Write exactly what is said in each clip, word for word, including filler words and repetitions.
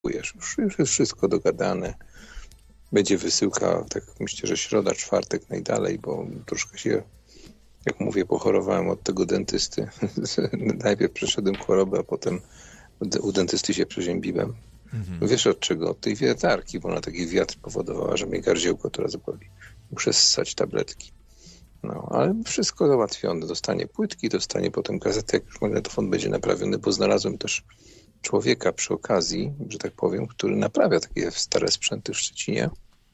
Już, już jest wszystko dogadane. Będzie wysyłka, tak myślę, że środa, czwartek najdalej, bo troszkę się, jak mówię, pochorowałem od tego dentysty. Najpierw przeszedłem chorobę, a potem u dentysty się przeziębiłem. Mhm. Wiesz od czego? Od tej wiertarki, bo ona taki wiatr powodowała, że mnie gardziełko teraz boli. Muszę ssać tabletki. No, ale wszystko załatwione. Dostanie płytki, dostanie potem gazetę, jak już magnetofon będzie naprawiony, bo znalazłem też człowieka przy okazji, że tak powiem, który naprawia takie stare sprzęty w Szczecinie.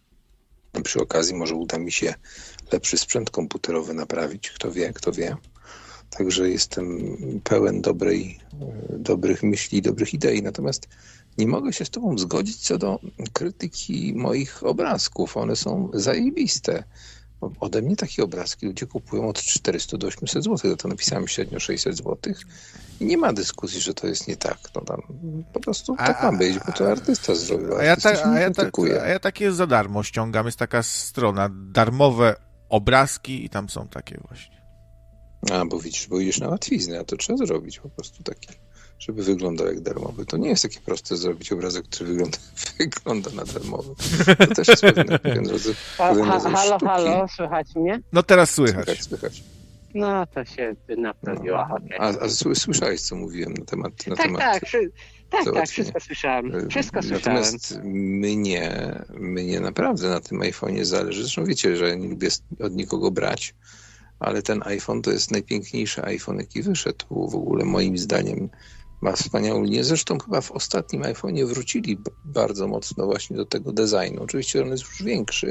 Przy okazji może uda mi się lepszy sprzęt komputerowy naprawić. Kto wie, kto wie. Także jestem pełen dobrej, dobrych myśli, dobrych idei. Natomiast nie mogę się z tobą zgodzić co do krytyki moich obrazków. One są zajebiste. Ode mnie takie obrazki ludzie kupują od czterysta do osiemset złotych. Ja to napisałem średnio sześćset złotych. I nie ma dyskusji, że to jest nie tak. No tam po prostu a, tak ma być, bo to artysta zrobił. A ja, ta, a, ja ta, a ja takie za darmo ściągam. Jest taka strona, darmowe obrazki i tam są takie właśnie. A, bo widzisz, bo idziesz na łatwiznę, a to trzeba zrobić po prostu taki, żeby wyglądał jak darmowy. To nie jest takie proste zrobić obrazek, który wygląda, wygląda na darmowy. To też jest pewien, pewien rodzaj, pewien ha, rodzaj Halo, sztuki. halo, słychać mnie? No teraz słychać. Słychać, słychać. No, to się naprawiło. No. Okay. A, a słyszałeś, co mówiłem na temat... Na tak, temat tak, wszy- tak, tak, wszystko słyszałem. Wszystko Natomiast słyszałem. mnie, mnie naprawdę na tym iPhone'ie zależy. Zresztą wiecie, że nie lubię od nikogo brać, ale ten iPhone to jest najpiękniejszy iPhone, jaki wyszedł. W ogóle moim zdaniem ma wspaniałą linię. Zresztą chyba w ostatnim iPhone'ie wrócili bardzo mocno właśnie do tego designu. Oczywiście on jest już większy,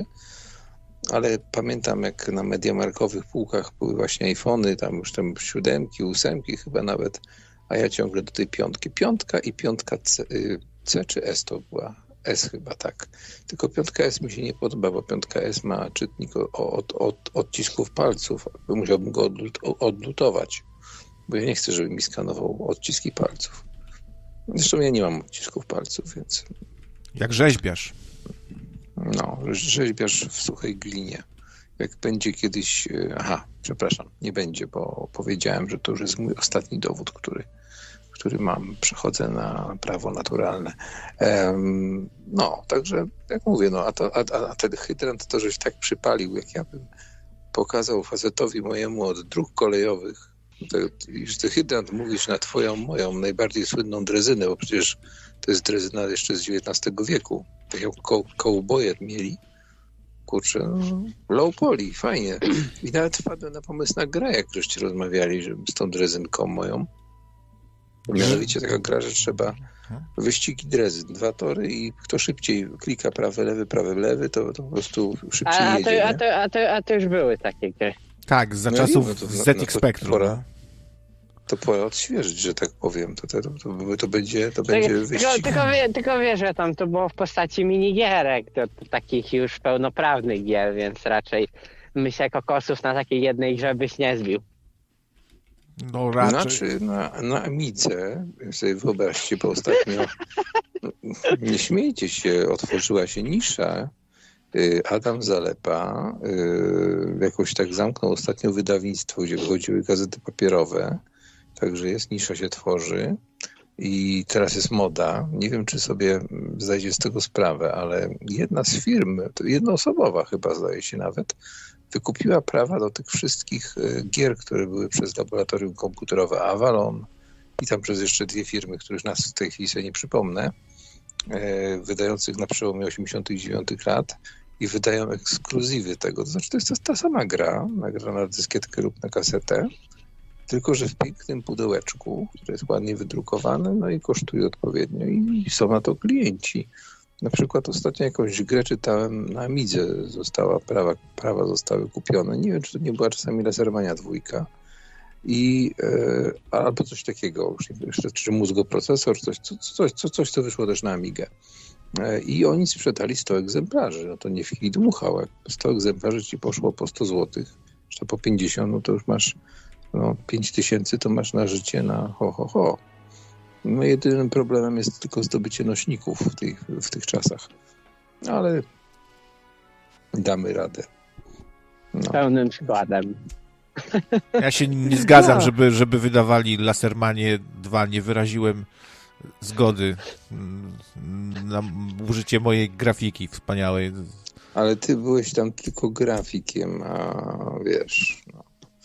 ale pamiętam, jak na mediamarkowych półkach były właśnie iPhony, tam już tam siódemki, ósemki chyba nawet, a ja ciągle do tej piątki. Piątka i piątka C, C czy S to była? S chyba, tak. Tylko piątka S mi się nie podoba, bo piątka S ma czytnik od, od, odcisków palców. Musiałbym go odlut, odlutować, bo ja nie chcę, żeby mi skanował odciski palców. Zresztą ja nie mam odcisków palców, więc... Jak rzeźbiarz. No, rzeźbiarz w suchej glinie. Jak będzie kiedyś... Aha, przepraszam, nie będzie, bo powiedziałem, że to już jest mój ostatni dowód, który, który mam. Przechodzę na prawo naturalne. Um, no, także jak mówię, no, a, to, a, a ten hydrant to żeś tak przypalił, jak ja bym pokazał facetowi mojemu od dróg kolejowych, że ty hydrant mówisz na twoją, moją najbardziej słynną drezynę, bo przecież to jest drezyna jeszcze z dziewiętnastego wieku. Tak jak ko- kołboje mieli. Kurczę, no, low poly, fajnie. I nawet wpadłem na pomysł na grę, jak żeście rozmawiali że z tą drezynką moją. Mianowicie taka gra, że trzeba wyścigi drezyn, dwa tory i kto szybciej klika prawy, lewy, prawy, lewy, to, to po prostu szybciej a, a, jedzie. to, a, to, a, to, a to już były takie gry. Tak, za no czasów no to, Z X no Spectrum. Pora, to pora odświeżyć, że tak powiem. To, to, to, to, to będzie, to będzie tylko, wyścig. Tylko, wie, tylko wiesz, że tam to było w postaci minigierek, to, to takich już pełnoprawnych gier, więc raczej myślę kokosów na takiej jednej grze byś nie zbił. No raczej. Znaczy na, na Amidze, sobie wyobraźcie, bo ostatnio nie śmiejcie się, otworzyła się nisza. Adam Zalepa jakoś tak zamknął ostatnio wydawnictwo, gdzie wychodziły gazety papierowe, także jest, nisza się tworzy i teraz jest moda. Nie wiem, czy sobie zdajecie z tego sprawę, ale jedna z firm, jednoosobowa chyba zdaje się nawet, wykupiła prawa do tych wszystkich gier, które były przez laboratorium komputerowe Avalon i tam przez jeszcze dwie firmy, których nas w tej chwili sobie nie przypomnę, wydających na przełomie osiemdziesiątych dziewiątych lat i wydają ekskluzywy tego. To znaczy to jest ta sama gra, nagrana na dyskietkę lub na kasetę, tylko że w pięknym pudełeczku, które jest ładnie wydrukowane, no i kosztuje odpowiednio i są na to klienci. Na przykład ostatnio jakąś grę czytałem na Amidze, została prawa, prawa zostały kupione. Nie wiem, czy to nie była czasami Lasermania dwójka. I, e, albo coś takiego, czy, czy mózgoprocesor, coś, coś, coś, coś, co wyszło też na Amigę. E, I oni sprzedali sto egzemplarzy. No to nie chwili dmuchał. Jak sto egzemplarzy ci poszło po sto złotych, czy to po pięćdziesiąt, no to już masz no, pięć tysięcy, to masz na życie na ho, ho, ho. No jedynym problemem jest tylko zdobycie nośników w tych, w tych czasach. Ale damy radę. No. Pełnym składem. Ja się nie zgadzam, no. żeby, żeby wydawali Lasermanie dwa. Nie wyraziłem zgody na użycie mojej grafiki wspaniałej. Ale ty byłeś tam tylko grafikiem, a wiesz, no,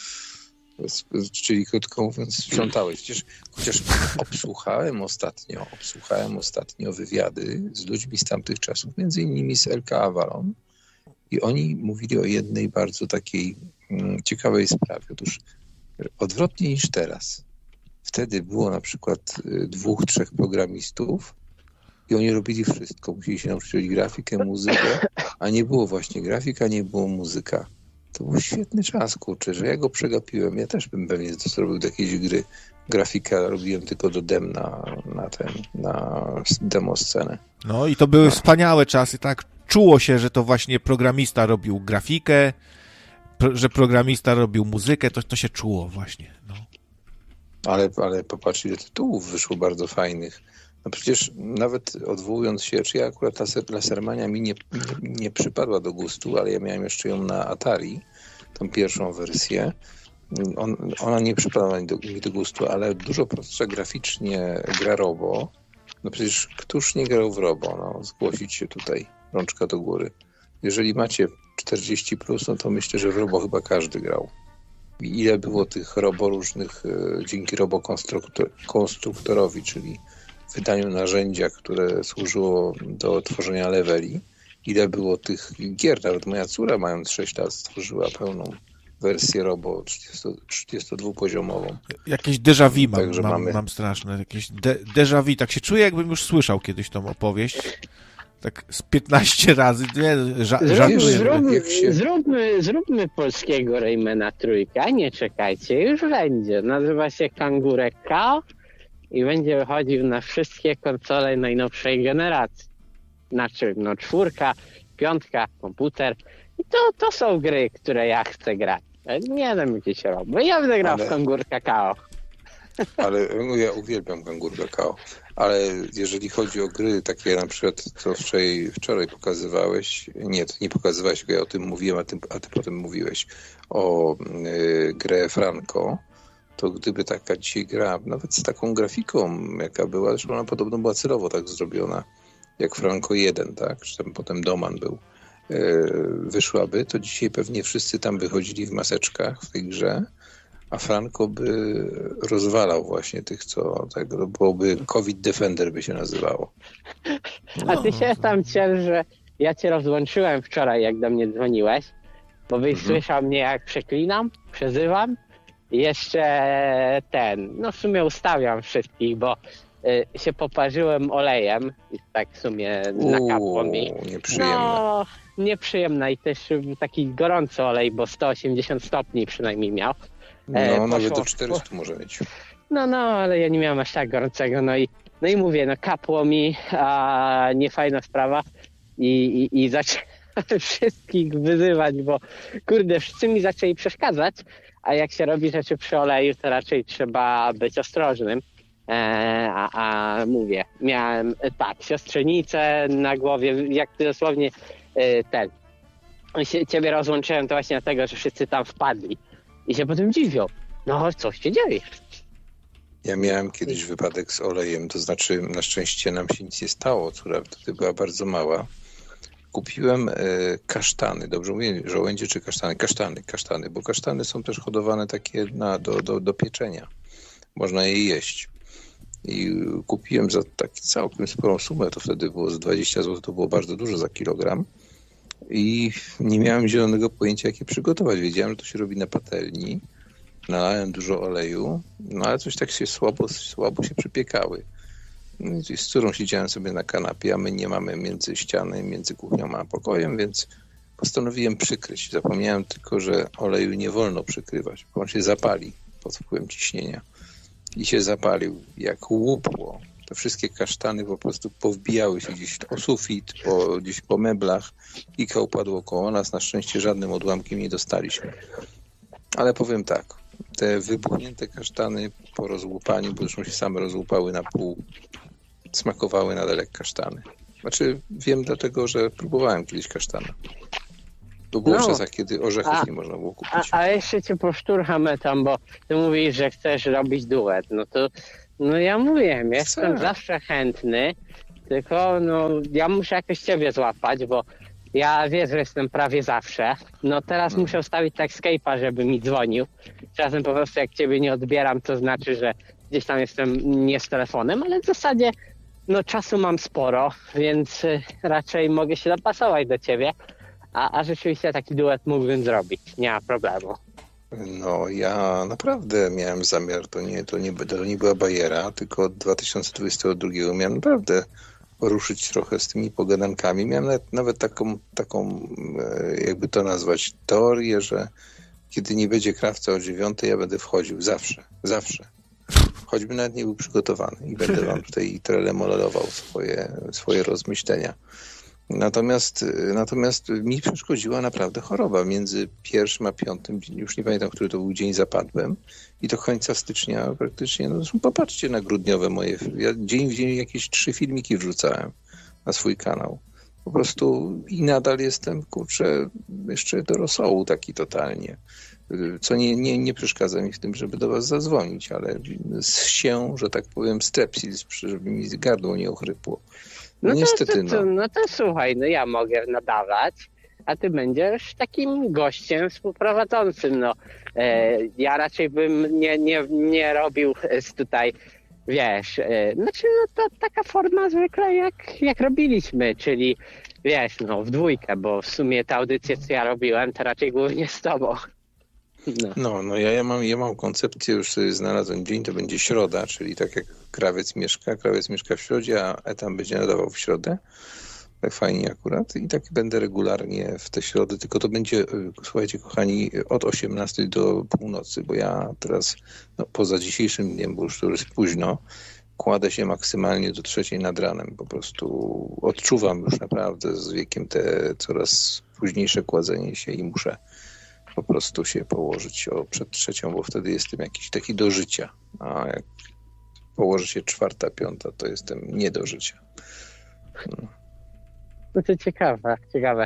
czyli krótko mówiąc sprzątałeś. Chociaż, chociaż obsłuchałem ostatnio, obsłuchałem ostatnio wywiady z ludźmi z tamtych czasów, między innymi z L K Avalon, i oni mówili o jednej bardzo takiej mm, ciekawej sprawie. Otóż odwrotnie niż teraz. Wtedy było na przykład dwóch, trzech programistów i oni robili wszystko. Musieli się nauczyć robić grafikę, muzykę, a nie było właśnie grafika, nie było muzyka. To był świetny czas, kurczę, że ja go przegapiłem. Ja też bym pewnie zrobił do jakiejś gry. Grafika robiłem tylko do dem na, na ten, na demo scenę. No i to były no. wspaniałe czasy, tak? Czuło się, że to właśnie programista robił grafikę, pro, że programista robił muzykę, to, to się czuło właśnie, no. Ale, ale popatrz, ile tytułów wyszło bardzo fajnych. No przecież nawet odwołując się, czy ja akurat laser, Lasermania mi nie, nie, nie przypadła do gustu, ale ja miałem jeszcze ją na Atari, tą pierwszą wersję. On, ona nie przypadła mi do, mi do gustu, ale dużo prostsza graficznie gra Robo. No przecież któż nie grał w Robo? No, zgłosić się tutaj, rączka do góry. Jeżeli macie czterdzieści plus, no to myślę, że w Robo chyba każdy grał. I ile było tych Robo różnych, dzięki Robo konstruktor, konstruktorowi, czyli wydaniu narzędzia, które służyło do tworzenia leveli. Ile było tych gier, nawet moja córa mając sześć lat stworzyła pełną wersję Robo trzydziestodwupoziomową. Jakieś déjà vu mam, mam, mamy... mam straszne. Jakieś de, déjà vu, tak się czuję, jakbym już słyszał kiedyś tą opowieść. Tak z piętnaście razy. Nie, ża- Zrób, zrób, się... zróbmy, zróbmy polskiego Raymana trójkę, a nie czekajcie, już będzie. Nazywa się Kangurek K i będzie wychodził na wszystkie konsole najnowszej generacji. Znaczy, no czwórka, piątka, komputer. I to, to są gry, które ja chcę grać. Nie wiem, jakieś robią. Ja będę grał ale... w Kangurka K O. Ale no ja uwielbiam Kangurka K O. Ale jeżeli chodzi o gry, takie jak na przykład, co wczoraj, wczoraj pokazywałeś, nie, to nie pokazywałeś, tylko ja o tym mówiłem, a ty, a ty potem mówiłeś o y, grę Franco, to gdyby taka dzisiaj gra, nawet z taką grafiką, jaka była, zresztą ona podobno była celowo tak zrobiona, jak Franco jeden, tak, czy tam potem Doman był, y, wyszłaby, to dzisiaj pewnie wszyscy tam wychodzili w maseczkach w tej grze, a Franco by rozwalał właśnie tych, co tego byłoby COVID Defender by się nazywało. No. A ty się tam ciesz, że ja cię rozłączyłem wczoraj, jak do mnie dzwoniłeś, bo byś mhm. słyszał mnie, jak przeklinam, przezywam i jeszcze ten, no w sumie ustawiam wszystkich, bo y, się poparzyłem olejem i tak w sumie nakapło mi. Nieprzyjemne. No, nieprzyjemne i też taki gorący olej, bo sto osiemdziesiąt stopni przynajmniej miał. No, e, nawet do czterystu może mieć. No, no, ale ja nie miałem aż tak gorącego, no i, no i mówię, no kapło mi, a niefajna sprawa i, i, i zacząłem wszystkich wyzywać, bo kurde, wszyscy mi zaczęli przeszkadzać, a jak się robi rzeczy przy oleju, to raczej trzeba być ostrożnym, e, a, a mówię, miałem tak, siostrzenicę na głowie, jak ty dosłownie e, ten, ciebie rozłączyłem to właśnie dlatego, że wszyscy tam wpadli. I się potem dziwią. No, coś się dzieje. Ja miałem kiedyś wypadek z olejem, to znaczy na szczęście nam się nic nie stało, córa wtedy była bardzo mała. Kupiłem e, kasztany, dobrze mówię, żołędzie czy kasztany? Kasztany, kasztany, bo kasztany są też hodowane takie na, do, do, do pieczenia. Można je jeść. I kupiłem za taki całkiem sporą sumę, to wtedy było z dwadzieścia złotych, to było bardzo dużo za kilogram. I nie miałem zielonego pojęcia, jak je przygotować. Wiedziałem, że to się robi na patelni. Nalałem dużo oleju, no ale coś tak się słabo, słabo się przypiekały. No i z córą siedziałem sobie na kanapie, a my nie mamy między ściany, między kuchnią a pokojem, więc postanowiłem przykryć. Zapomniałem tylko, że oleju nie wolno przykrywać, bo on się zapali pod wpływem ciśnienia. I się zapalił jak łupło. Te wszystkie kasztany po prostu powbijały się gdzieś o sufit, po, gdzieś po meblach. Ika upadło koło nas. Na szczęście żadnym odłamkiem nie dostaliśmy. Ale powiem tak, te wybuchnięte kasztany po rozłupaniu, bo zresztą się same rozłupały na pół, smakowały nadal jak kasztany. Znaczy wiem dlatego, że próbowałem kiedyś kasztana. To było no. w czasach, kiedy orzechów a, nie można było kupić. A, a jeszcze cię poszturchamy tam, bo ty mówisz, że chcesz robić duet. No to No ja mówiłem, jestem Co? zawsze chętny, tylko no ja muszę jakoś ciebie złapać, bo ja wiesz, że jestem prawie zawsze. No teraz Hmm. muszę ustawić tak Skype'a, żeby mi dzwonił. Czasem po prostu jak ciebie nie odbieram, to znaczy, że gdzieś tam jestem nie z telefonem, ale w zasadzie no czasu mam sporo, więc y, raczej mogę się dopasować do ciebie. A, a rzeczywiście taki duet mógłbym zrobić, nie ma problemu. No, ja naprawdę miałem zamiar, to nie, to nie, to nie była bajera, tylko od dwa tysiące dwudziestego drugiego miałem naprawdę ruszyć trochę z tymi pogadankami. Miałem nawet, nawet taką, taką, jakby to nazwać, teorię, że kiedy nie będzie Krawca o dziewiątej, ja będę wchodził zawsze, zawsze. Choćby nawet nie był przygotowany i będę wam tutaj trelemolował swoje, swoje rozmyślenia. Natomiast, natomiast mi przeszkodziła naprawdę choroba. Między pierwszym a piątym, już nie pamiętam, który to był dzień, zapadłem i do końca stycznia praktycznie, no zresztą popatrzcie na grudniowe moje, ja dzień w dzień jakieś trzy filmiki wrzucałem na swój kanał. Po prostu i nadal jestem, kurczę, jeszcze do rosołu taki totalnie. Co nie, nie, nie przeszkadza mi w tym, żeby do was zadzwonić, ale z się, że tak powiem, strepsils, żeby mi gardło nie ochrypło. No, No niestety, to, to, to, no. no to słuchaj, no ja mogę nadawać, a ty będziesz takim gościem współprowadzącym. No, e, ja raczej bym nie, nie, nie robił z tutaj, wiesz, e, znaczy no to taka forma zwykle jak, jak robiliśmy, czyli wiesz, no w dwójkę, bo w sumie te audycje, co ja robiłem, to raczej głównie z tobą. No. No, no ja, ja, mam, ja mam koncepcję, już sobie znalazłem dzień, to będzie środa, czyli tak jak krawiec mieszka, krawiec mieszka w środzie, a Etam będzie nadawał w środę. Tak fajnie akurat. I tak będę regularnie w te środy, tylko to będzie, słuchajcie kochani, od osiemnastej do północy, bo ja teraz, no, poza dzisiejszym dniem, bo już to jest późno, kładę się maksymalnie do trzeciej nad ranem. Po prostu odczuwam już naprawdę z wiekiem te coraz późniejsze kładzenie się i muszę po prostu się położyć o przed trzecią, bo wtedy jestem jakiś taki do życia. A jak położę się czwarta, piąta, to jestem nie do życia. No, No to ciekawe, ciekawe.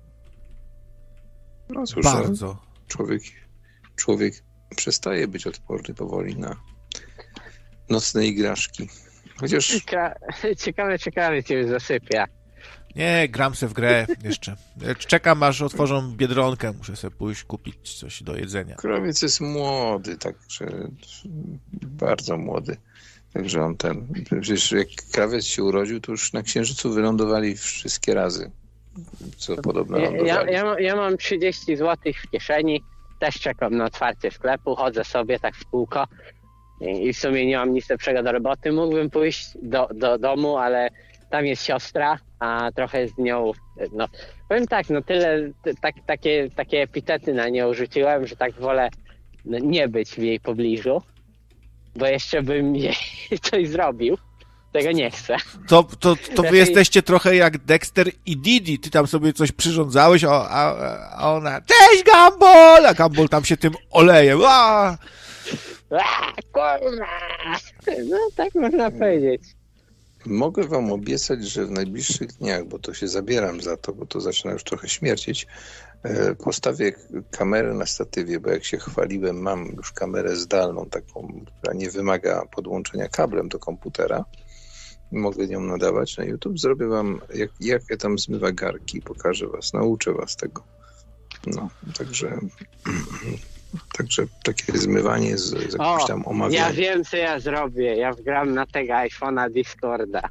no cóż, Bardzo. człowiek, człowiek przestaje być odporny powoli na nocne igraszki. Chociaż Cieka- ciekawe, ciekawe cię zasypia. Nie, gram se w grę jeszcze. Czekam, aż otworzą Biedronkę. Muszę sobie pójść kupić coś do jedzenia. krowiec jest młody, także bardzo młody. Także on ten, przecież jak krawiec się urodził, to już na Księżycu wylądowali wszystkie razy, co podobno Ja, lądowali. ja, ja, mam- ja mam trzydzieści złotych w kieszeni, też czekam na otwarcie sklepu, chodzę sobie tak w kółko i, i w sumie nie mam nic lepszego do roboty. Mógłbym pójść do, do domu, ale tam jest siostra, a trochę z nią, no powiem tak, no tyle, t- tak, takie, takie epitety na nią rzuciłem, że tak wolę no, nie być w jej pobliżu, bo jeszcze bym jej coś zrobił. Tego nie chcę. To, to, to wy Raczej- jesteście trochę jak Dexter i Didi. Ty tam sobie coś przyrządzałeś, a, a, a ona cześć Gumball! A Gumball tam się tym olejem. A! A, kurwa! No tak można powiedzieć. Mogę wam obiecać, że w najbliższych dniach, bo to się zabieram za to, bo to zaczyna już trochę śmiercieć, e, postawię kamerę na statywie, bo jak się chwaliłem, mam już kamerę zdalną, taką, która nie wymaga podłączenia kablem do komputera. Mogę nią nadawać na YouTube. Zrobię wam, jak, jak ja tam zmywa garki, pokażę was, nauczę was tego. No, także, także takie zmywanie z, z jakimś tam Ja omawianiem. wiem, co ja zrobię. Ja wgram na tego iPhone'a Discorda.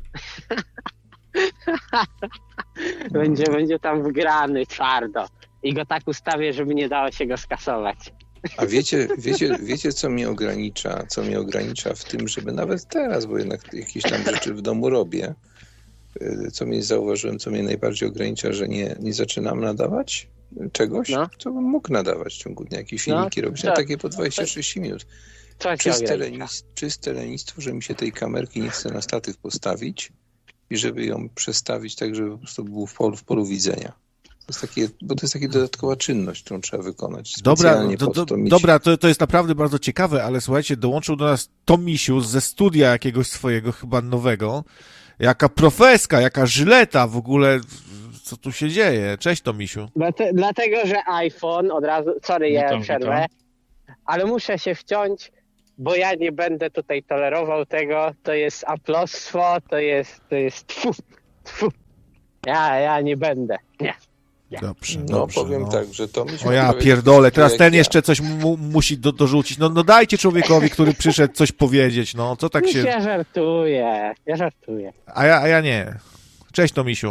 będzie, będzie tam wgrany twardo. I go tak ustawię, żeby nie dało się go skasować. A wiecie, wiecie, wiecie, co mnie ogranicza? Co mnie ogranicza w tym, żeby nawet teraz, bo jednak jakieś tam rzeczy w domu robię, co mnie zauważyłem, co mnie najbardziej ogranicza, że nie, nie zaczynam nadawać czegoś, No. co bym mógł nadawać w ciągu dnia, jakieś No, filmiki robić, na tak. takie po dwadzieścia trzydzieści minut. Co cię Czyste, ogranicza? lenis, czyste lenistwo, że mi się tej kamerki nie chce na statyw postawić i żeby ją przestawić tak, żeby po prostu był w polu, w polu widzenia. To jest takie, bo to jest taka dodatkowa czynność, którą trzeba wykonać. Dobra, Specjalnie do, po do, to mieć- dobra to, to jest naprawdę bardzo ciekawe, ale słuchajcie, dołączył do nas Tomisiu ze studia jakiegoś swojego, chyba nowego. Jaka profeska, jaka żyleta w ogóle, co tu się dzieje? Cześć Tomisiu. Dlate- Dlatego, że iPhone od razu, sorry, ja Witam, przerwę, ale muszę się wciąć. bo ja nie będę tutaj tolerował tego, to jest aplostwo, to jest, to jest tfu, tfu. Ja, ja nie będę, nie. nie. Dobrze, No dobrze, powiem no. tak, że to mi się O ja prawie pierdolę, teraz jak ten ja. jeszcze coś mu, musi do, dorzucić. No, no dajcie człowiekowi, który przyszedł, coś powiedzieć, no co tak się... Ja żartuję, ja żartuję. A ja, a ja nie. Cześć Tomisiu.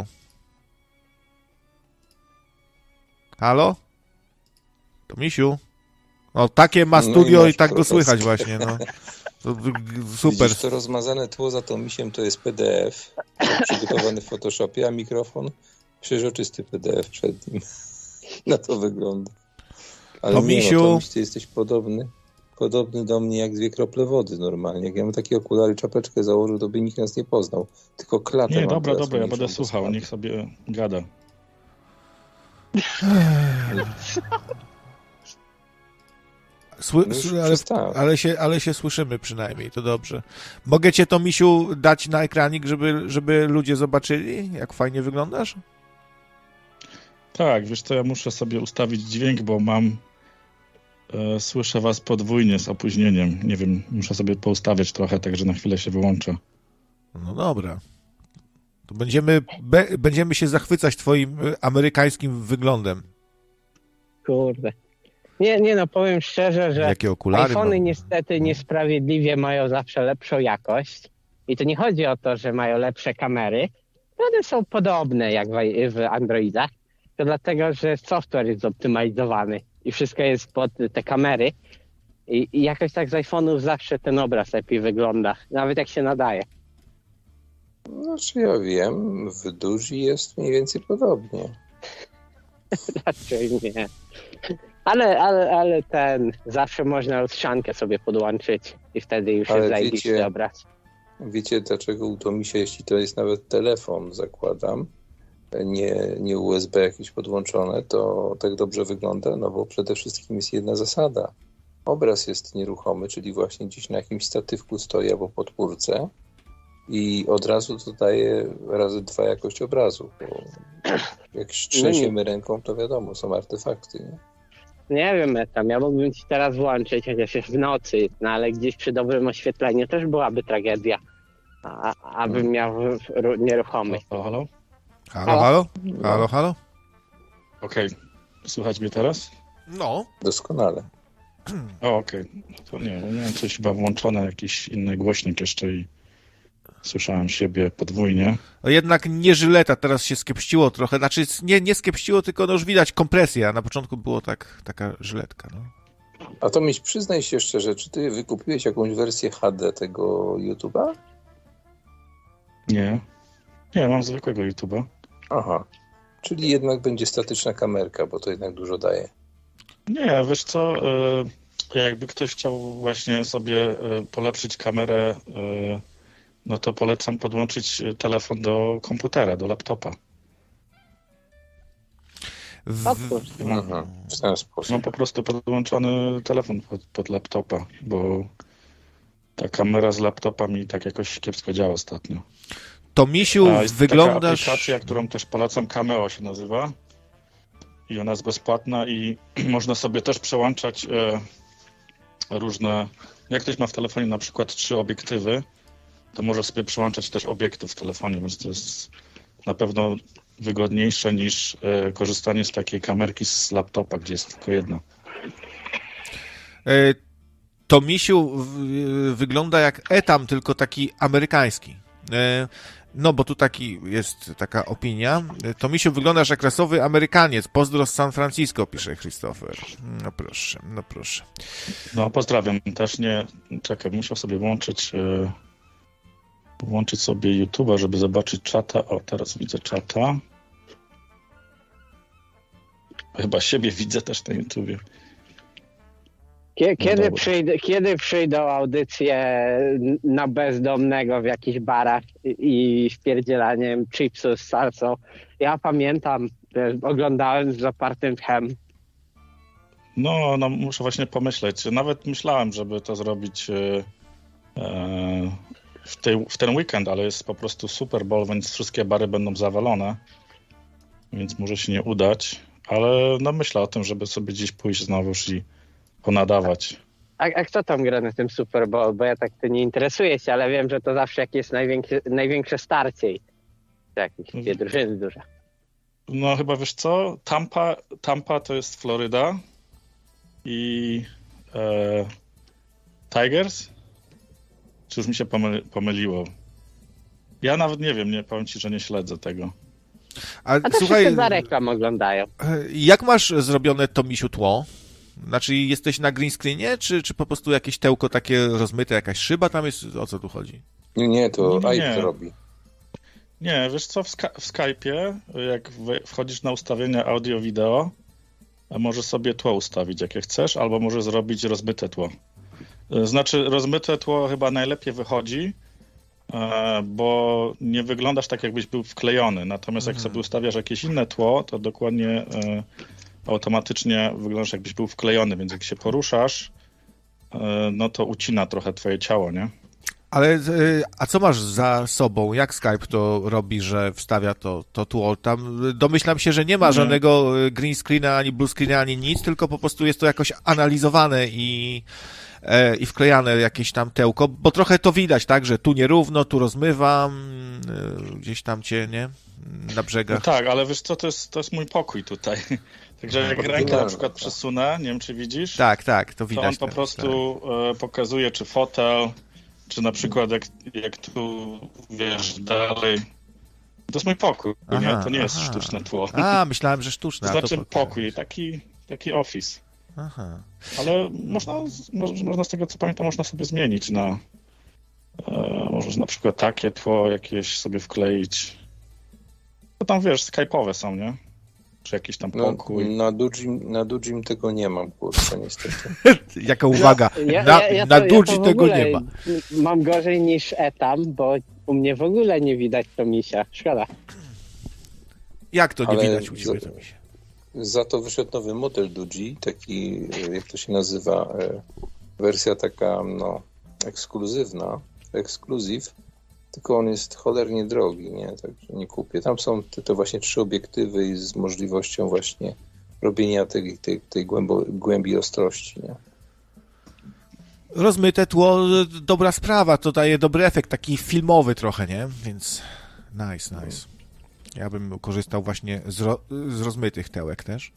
Halo? Tomisiu? No takie ma No i studio masz i tak go profesję. słychać właśnie, no. To, g- super. Widzisz, to rozmazane tło za Tomisiem to jest P D F przygotowany w Photoshopie, a mikrofon przeźroczysty P D F przed nim. Na to wygląda. Ale Tomisiu. nie no, Tomiś, ty jesteś podobny, podobny do mnie jak dwie krople wody normalnie. Jak ja bym takie okulary, czapeczkę założył, to by nikt nas nie poznał. Tylko klatę Nie, mam dobra, teraz dobra, ja mniejszą będę do słuchał, spadu. niech sobie gada. Sły, No już sły, ale, przestałem. ale, się, ale się słyszymy przynajmniej, to dobrze. Mogę cię, Tomisiu, dać na ekranik, żeby, żeby ludzie zobaczyli, jak fajnie wyglądasz? Tak, wiesz co, ja muszę sobie ustawić dźwięk, bo mam... E, słyszę was podwójnie z opóźnieniem. Nie wiem, muszę sobie poustawiać trochę, tak że na chwilę się wyłączę. No dobra. To będziemy, be, będziemy się zachwycać twoim y, amerykańskim wyglądem. Kurde. Nie, nie no, powiem szczerze, że Jakie okulary iPhony mam. niestety niesprawiedliwie mają zawsze lepszą jakość. I to nie chodzi o to, że mają lepsze kamery. One są podobne jak w, w Androidach. To dlatego, że software jest zoptymalizowany i wszystko jest pod te kamery. I, i jakoś tak z iPhone'ów zawsze ten obraz lepiej wygląda. Nawet jak się nadaje. Znaczy ja wiem, w Duzi jest mniej więcej podobnie. Raczej nie. Ale, ale, ale ten, zawsze można lustrzankę sobie podłączyć i wtedy już Ale jest zajebisty wiecie- obraz. Wiecie dlaczego u Tomisia, jeśli to jest nawet telefon, zakładam, nie, nie U S B jakieś podłączone, to tak dobrze wygląda? No bo przede wszystkim jest jedna zasada. Obraz jest nieruchomy, czyli właśnie gdzieś na jakimś statywku stoi albo podpórce i od razu to daje razy dwa jakość obrazu. Bo jak trzęsiemy ręką, to wiadomo, są artefakty. Nie? Nie wiem, tam ja mógłbym ci teraz włączyć, chociaż jest w nocy, no ale gdzieś przy dobrym oświetleniu też byłaby tragedia, a, abym miał ru- nieruchomy. Halo, halo? Halo, halo? Halo, halo? Okej. Słychać mnie teraz? No. Doskonale. O, okej. To nie, miałem coś chyba włączone, jakiś inny głośnik jeszcze i słyszałem siebie podwójnie. No jednak nie żyleta, teraz się skiepściło trochę. Znaczy nie, nie skiepściło, tylko no już widać kompresja. Na początku było tak, taka żyletka. No. A to miś, przyznaj się szczerze, czy ty wykupiłeś jakąś wersję H D tego YouTube'a? Nie. Nie, mam zwykłego YouTube'a. Aha. Czyli jednak będzie statyczna kamerka, bo to jednak dużo daje. Nie, wiesz co, y, jakby ktoś chciał właśnie sobie y, polepszyć kamerę, y, no to polecam podłączyć telefon do komputera, do laptopa. W, Otwórz. Mhm. W ten sposób. Mam po prostu podłączony telefon pod, pod laptopa, bo ta kamera z laptopa mi tak jakoś kiepsko działa ostatnio. Tomisiu, A jest wyglądasz... taka aplikacja, którą też polecam, Cameo się nazywa. I ona jest bezpłatna i można sobie też przełączać e, różne... Jak ktoś ma w telefonie na przykład trzy obiektywy, to może sobie przełączać też obiektyw w telefonie, więc to jest na pewno wygodniejsze niż e, korzystanie z takiej kamerki z laptopa, gdzie jest tylko jedna. E, Tomisiu w- wygląda jak Etam, tylko taki amerykański. E, No, bo tu taki jest taka opinia. E, Tomisiu, wyglądasz jak rasowy Amerykaniec. Pozdro z San Francisco, pisze Christopher. No proszę, no proszę. No pozdrawiam. Też nie... Czekaj, muszę sobie włączyć... E, włączyć sobie YouTube'a, żeby zobaczyć czata. O, teraz widzę czata. Chyba siebie widzę też na YouTubie. Kie- Kiedy, dobra. przyjdę, kiedy przyjdą audycje na bezdomnego w jakichś barach i, i wpierdzielaniem chipsów z salsą? Ja pamiętam, że oglądałem z zapartym tchem. No, no, muszę właśnie pomyśleć. Nawet myślałem, żeby to zrobić e, e, w, tej, w ten weekend, ale jest po prostu Super Bowl, więc wszystkie bary będą zawalone, więc może się nie udać, ale no myślę o tym, żeby sobie gdzieś pójść znowuż i ponadawać. A, a kto tam gra na tym Super Bowl? Bo ja tak to nie interesuję się, ale wiem, że to zawsze jak jest największe, największe starcie i jakieś dwie drużyny duże. No chyba wiesz co? Tampa, Tampa to jest Floryda i e, Tigers? Czy już mi się pomyli, pomyliło? Ja nawet nie wiem, nie powiem ci, że nie śledzę tego. A, A to słuchaj, wszyscy za reklam oglądają. jak masz zrobione to misiu tło? Znaczy jesteś na green screenie, czy, czy po prostu jakieś tełko takie rozmyte, jakaś szyba tam jest? O co tu chodzi? Nie, nie, to Nie, nie, Aid nie. robi. Nie, wiesz co, w, Sky- w Skype'ie, jak we- wchodzisz na ustawienia audio-wideo, możesz sobie tło ustawić, jakie chcesz, albo możesz zrobić rozmyte tło. Znaczy, rozmyte tło chyba najlepiej wychodzi, e, bo nie wyglądasz tak, jakbyś był wklejony. Natomiast jak Mhm. sobie ustawiasz jakieś inne tło, to dokładnie e, automatycznie wyglądasz, jakbyś był wklejony, więc jak się poruszasz, e, no to ucina trochę twoje ciało, nie? Ale, y, a co masz za sobą? Jak Skype to robi, że wstawia to, to tło? Tam y, domyślam się, że nie ma Nie. żadnego y, green screena, ani blue screena, ani nic, tylko po prostu jest to jakoś analizowane i, e, i wklejane jakieś tam tełko, bo trochę to widać, tak, że tu nierówno, tu rozmywam, y, gdzieś tam cię, nie? Na No brzegach. tak, ale wiesz co, to jest, to jest mój pokój tutaj. Także jak rękę na Oryginalne, przykład tak. przesunę, nie wiem czy widzisz, Tak, tak, to to widać. on po teraz, prostu e, pokazuje, czy fotel, czy na przykład jak, jak tu, wiesz, dalej. To jest mój pokój, Aha, nie? To nie jest aha. sztuczne tło. Tak. A, myślałem, że sztuczne. To a to znaczy pokaż. pokój, taki, taki office. Aha. Ale można, mo- można z tego co pamiętam, można sobie zmienić na e, możesz na przykład takie tło jakieś sobie wkleić. To tam wiesz, skype'owe są, nie? Czy jakiś tam No, pokój. na Dujim, na Dujim tego nie mam, kurczę, niestety. Jaka uwaga, Ja, na, ja, ja na to, ja Dudzi to w tego ogóle nie ma. Mam gorzej niż Etam, bo u mnie w ogóle nie widać to misia. Szkoda. Jak to nie Ale widać u za- ciebie, to mi się? Za to wyszedł nowy model Duji, taki, e, jak to się nazywa, e, wersja taka, no, ekskluzywna, ekskluzyw, tylko on jest cholernie drogi, nie, także nie kupię. Tam są te, te właśnie trzy obiektywy i z możliwością właśnie robienia tej, tej, tej głębo, głębi ostrości, nie. Rozmyte tło, dobra sprawa, to daje dobry efekt, taki filmowy trochę, nie? Więc nice, nice. Ja bym korzystał właśnie z, ro, z rozmytych tełek też.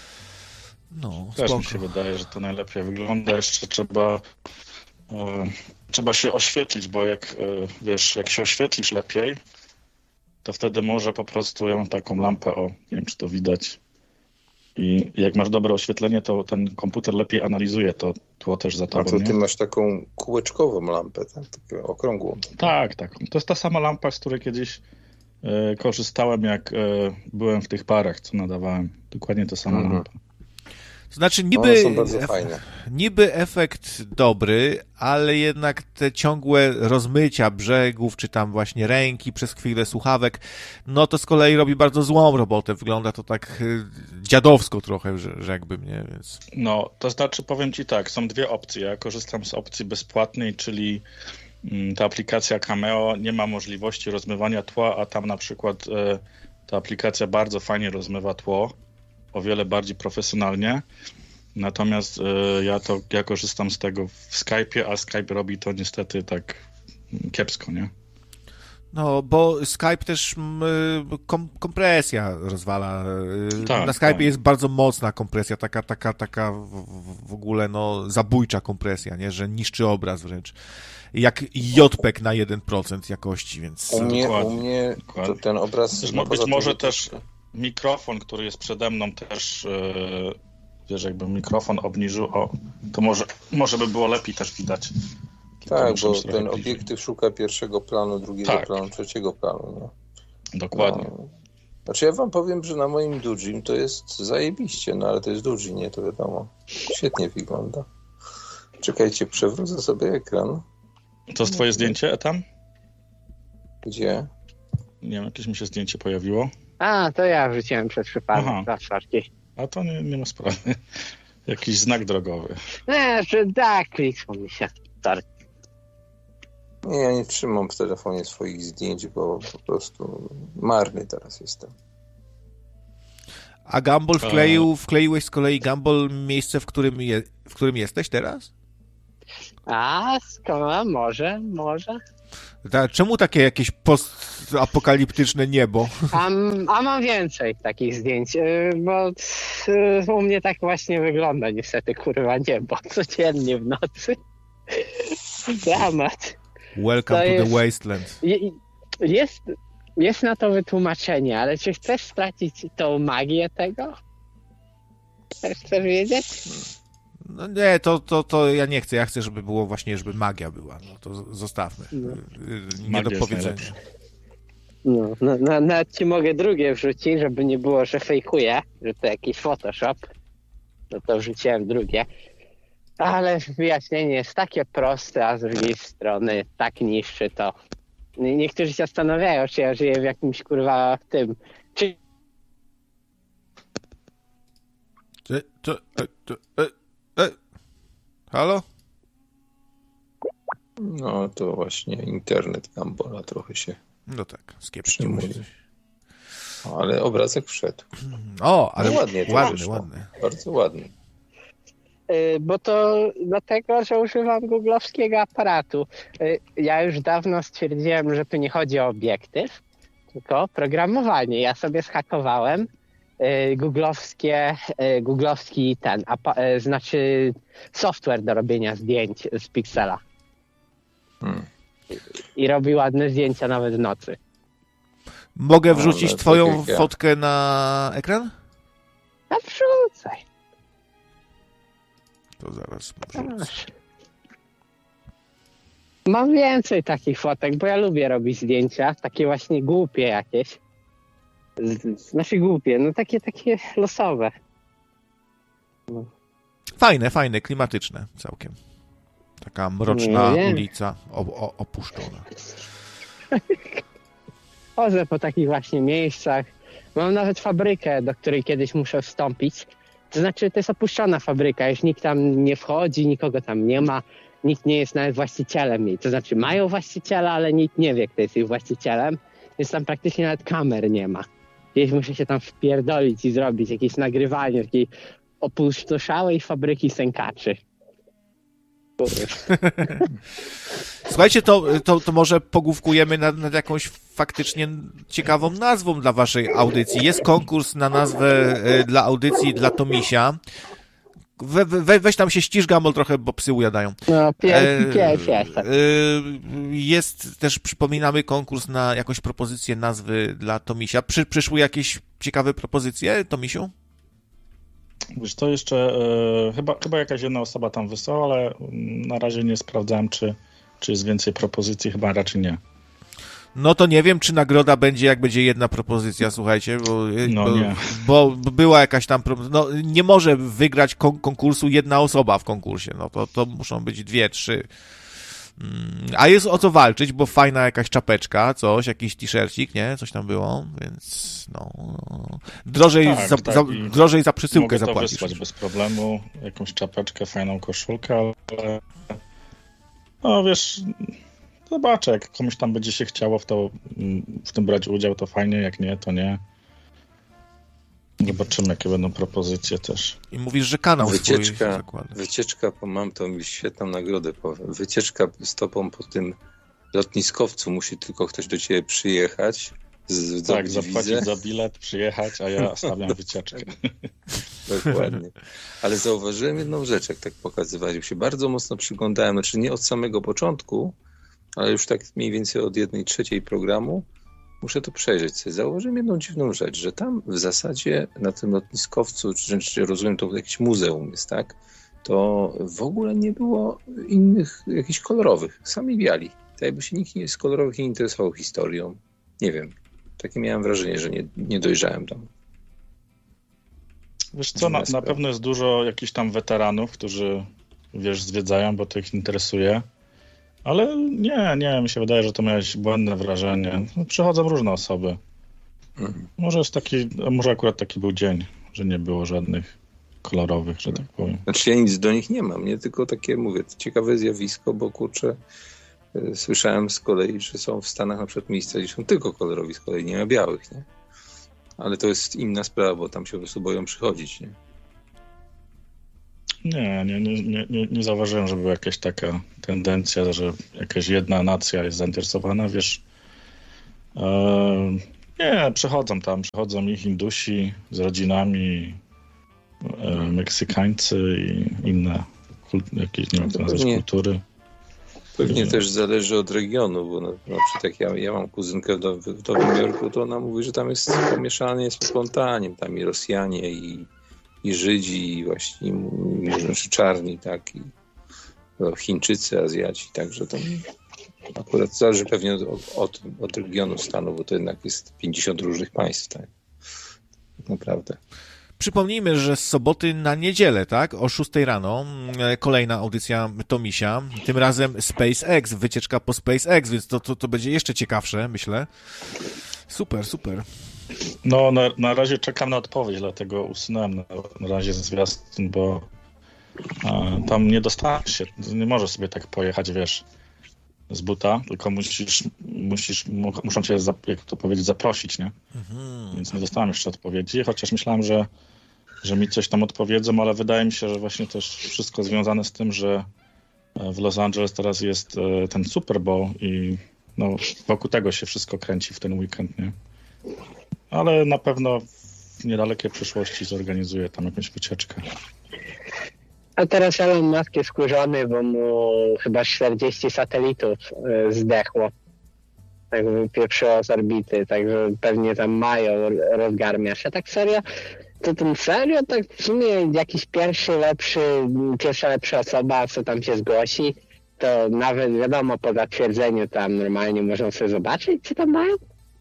No, Też spoko. mi się wydaje, że to najlepiej wygląda. Jeszcze trzeba e, trzeba się oświetlić, bo jak e, wiesz, jak się oświetlisz lepiej, to wtedy może po prostu ja mam taką lampę, o, nie wiem czy to widać. I jak masz dobre oświetlenie, to ten komputer lepiej analizuje to tło też za A tobą. to nie? ty masz taką kółeczkową lampę, tak? Taką okrągłą. Tak, tak. To jest ta sama lampa, z której kiedyś e, korzystałem, jak e, byłem w tych parach, co nadawałem. Dokładnie ta sama Mhm. lampa. Znaczy One niby, są bardzo ef- fajne. niby efekt dobry, ale jednak te ciągłe rozmycia brzegów, czy tam właśnie ręki przez chwilę słuchawek, no to z kolei robi bardzo złą robotę. Wygląda to tak y, dziadowsko trochę, że, że jakby mnie, więc... No, to znaczy powiem ci tak, są dwie opcje. Ja korzystam z opcji bezpłatnej, czyli mm, ta aplikacja Cameo nie ma możliwości rozmywania tła, a tam na przykład e, ta aplikacja bardzo fajnie rozmywa tło, o wiele bardziej profesjonalnie. Natomiast e, ja to ja korzystam z tego w Skype'ie, a Skype robi to niestety tak mm, kiepsko, nie? No, bo Skype też mm, kom, kompresja rozwala. Y, Tak, Na Skype'ie tak. jest bardzo mocna kompresja, taka, taka, taka w, w- w ogóle no, zabójcza kompresja, nie? Że niszczy obraz wręcz. Jak JPEG na jeden procent jakości, więc... U mnie, u Dokładnie, mnie to dokładnie. ten obraz... Być, no mo- poza być tym, może że to- też mikrofon, który jest przede mną też, e, wiesz, jakbym mikrofon obniżył, o, to może, może by było lepiej też widać. Tylko Tak, muszę bo być trochę ten bliżej. obiektyw szuka pierwszego planu, drugiego Tak. planu, trzeciego planu. Nie? Dokładnie. No. Znaczy ja wam powiem, że na moim Dujim to jest zajebiście, no ale to jest Duji, nie, to wiadomo. Świetnie wygląda. Czekajcie, przewrócę sobie ekran. To jest twoje zdjęcie, Etam? Gdzie? Nie wiem, jakieś mi się zdjęcie pojawiło. A, to ja wrzuciłem przez przypadek. Aha. Za czwartki. A to nie, nie ma sprawy. Jakiś znak drogowy. Nie, że tak, kliknął mi się. Sorry. Nie, ja nie trzymam w telefonie swoich zdjęć, bo po prostu marny teraz jestem. A Gumball wkleił, wkleiłeś z kolei Gumball miejsce, w którym, je, w którym jesteś teraz? A, skąd? Może, może. Ta, czemu takie jakieś postapokaliptyczne niebo? A, a mam więcej takich zdjęć, y, bo y, u mnie tak właśnie wygląda niestety, kurwa, niebo codziennie w nocy. Dramat. Welcome To to jest- the wasteland. Je- Jest, jest na to wytłumaczenie, ale czy chcesz stracić tą magię tego? Chcesz, chcesz wiedzieć? No nie, to, to, to ja nie chcę. Ja chcę, żeby było właśnie, żeby magia była. No to z- zostawmy. No. Y, Nie Magia do jest powiedzenia. najlepsza. No, na, na, nawet ci mogę drugie wrzucić, żeby nie było, że fejkuję, że to jakiś Photoshop. No to wrzuciłem drugie. Ale wyjaśnienie jest takie proste, a z drugiej strony tak niszczy to. Nie- Niektórzy się zastanawiają, czy ja żyję w jakimś kurwa tym. Czy E, to, e, to, e, e. Halo? No to właśnie internet Gambola trochę się... No tak, skiepścił mu się Przyjmuję. coś. Ale obrazek wszedł. O, ale No ładnie to ładny, wyszło. ładny. Bardzo ładny. Y, Bo to dlatego, że używam googlowskiego aparatu. Y, Ja już dawno stwierdziłem, że tu nie chodzi o obiektyw, tylko o programowanie. Ja sobie zhakowałem y, googlowskie, y, googlowski ten, apa- y, znaczy software do robienia zdjęć z Pixela. Hmm. I robi ładne zdjęcia nawet w nocy. Mogę No, wrzucić ale tak twoją jak ja. fotkę na ekran? A wrzucaj. To zaraz wrzucę. Proszę. Mam więcej takich fotek, bo ja lubię robić zdjęcia, takie właśnie głupie jakieś. Z- Znaczy głupie, no takie, takie losowe. Fajne, fajne, klimatyczne całkiem. Taka mroczna Nie wiem. ulica o, o, opuszczona. Chodzę po takich właśnie miejscach. Mam nawet fabrykę, do której kiedyś muszę wstąpić. To znaczy, to jest opuszczona fabryka, już nikt tam nie wchodzi, nikogo tam nie ma. Nikt nie jest nawet właścicielem jej. To znaczy, mają właściciela, ale nikt nie wie, kto jest ich właścicielem. Więc tam praktycznie nawet kamer nie ma. Gdzieś muszę się tam wpierdolić i zrobić jakieś nagrywanie takiej opustoszałej fabryki sękaczy. Kurde. Słuchajcie, to, to, to może pogłówkujemy nad, nad jakąś faktycznie ciekawą nazwą dla waszej audycji. Jest konkurs na nazwę e, dla audycji dla Tomisia. We, we, weź tam się ścisz, Gamol, trochę, bo psy ujadają. No, E, pierwszy, pierwszy jestem. e, Jest też, przypominamy, konkurs na jakąś propozycję nazwy dla Tomisia. Przy, przyszły jakieś ciekawe propozycje, Tomisiu? Wiesz, to jeszcze e, chyba, chyba jakaś jedna osoba tam wysłała, ale mm, na razie nie sprawdzałem, czy, czy jest więcej propozycji, chyba raczej nie. No to nie wiem, czy nagroda będzie, jak będzie jedna propozycja, słuchajcie, bo, No bo, nie. bo była jakaś tam, pro- no nie może wygrać kon- konkursu jedna osoba w konkursie, no to, to muszą być dwie, trzy. Mm, A jest o co walczyć, bo fajna jakaś czapeczka, coś, jakiś t-shircik, nie? Coś tam było, więc no... no. Drożej, Tak, za, tak, za, i drożej za przesyłkę Mogę to zapłacisz. wysłać bez problemu, jakąś czapeczkę, fajną koszulkę, ale no wiesz, zobaczę, jak komuś tam będzie się chciało w, to, w tym brać udział, to fajnie, jak nie, to nie. Zobaczymy, jakie będą propozycje też. I mówisz, że kanał swój Wycieczka, zakłada. wycieczka, bo mam tą świetną nagrodę, powiem. Wycieczka z tobą po tym lotniskowcu, musi tylko ktoś do ciebie przyjechać, z, Tak, zdobyć zapłacić wizę. za bilet, przyjechać, a ja stawiam wycieczkę. Dokładnie. Ale zauważyłem jedną rzecz, jak tak pokazywali się. Bardzo mocno przyglądałem, znaczy nie od samego początku, ale już tak mniej więcej od jednej trzeciej programu. Muszę to przejrzeć sobie. Zauważyłem jedną dziwną rzecz, że tam w zasadzie na tym lotniskowcu, czy, czy rozumiem, to jakiś muzeum jest, tak? To w ogóle nie było innych, jakichś kolorowych. Sami biali. Tak jakby się nikt nie, z kolorowych nie interesował historią. Nie wiem. Takie miałem wrażenie, że nie, nie dojrzałem tam. Wiesz co, na, na Sprawa. pewno jest dużo jakichś tam weteranów, którzy, wiesz, zwiedzają, bo to ich interesuje. Ale nie, nie, mi się wydaje, że to miałeś błędne wrażenie. No, przychodzą różne osoby. Mhm. Może jest taki, a może akurat taki był dzień, że nie było żadnych kolorowych, że tak powiem. Znaczy ja nic do nich nie mam, nie? Tylko takie, mówię, ciekawe zjawisko, bo kurczę, y, słyszałem z kolei, że są w Stanach na przykład miejsca, gdzie są tylko kolorowi, z kolei nie ma białych, nie? Ale to jest inna sprawa, bo tam się po prostu boją przychodzić, nie? Nie, nie, nie, nie, nie, nie zauważyłem, że była jakaś taka tendencja, że jakaś jedna nacja jest zainteresowana, wiesz. E, nie, przychodzą tam, przychodzą i Hindusi z rodzinami, e, Meksykańcy i inne kult, jakieś, nie wiem, jak to nazwać, kultury. Pewnie nie. Też zależy od regionu, bo na, na przykład jak ja, ja mam kuzynkę w, w Nowym Jorku, to ona mówi, że tam jest pomieszanie jest poplątaniem, tam i Rosjanie, i, i Żydzi, i właśnie może czarni, tak, i no, Chińczycy, Azjaci, także to akurat zależy pewnie od, od, od regionu stanu, bo to jednak jest pięćdziesiąt różnych państw, tak, tak naprawdę. Przypomnijmy, że z soboty na niedzielę, tak, o szóstej rano, kolejna audycja Tomisia, tym razem SpaceX, wycieczka po SpaceX, więc to, to, to będzie jeszcze ciekawsze, myślę. Super, super. No, na, na razie czekam na odpowiedź, dlatego usunąłem na, na razie zwiastun, bo a, tam nie dostaniesz się, nie możesz sobie tak pojechać, wiesz, z buta, tylko musisz, musisz muszą cię, jak to powiedzieć, zaprosić, nie? Mhm. Więc nie dostałem jeszcze odpowiedzi, chociaż myślałem, że, że mi coś tam odpowiedzą, ale wydaje mi się, że właśnie też wszystko związane z tym, że w Los Angeles teraz jest ten Super Bowl i no, wokół tego się wszystko kręci w ten weekend, nie? Ale na pewno w niedalekiej przyszłości zorganizuję tam jakąś wycieczkę. A teraz Elon Musk jest wkurzony, bo mu chyba czterdzieści satelitów y, zdechło. Tak wypieprzyło z orbity, także pewnie tam mają rozgarmia się. Tak serio? To ten serio? Tak w sumie jakiś pierwszy lepszy, pierwsza lepsza osoba, co tam się zgłosi, to nawet wiadomo po zatwierdzeniu tam normalnie można sobie zobaczyć, co tam mają?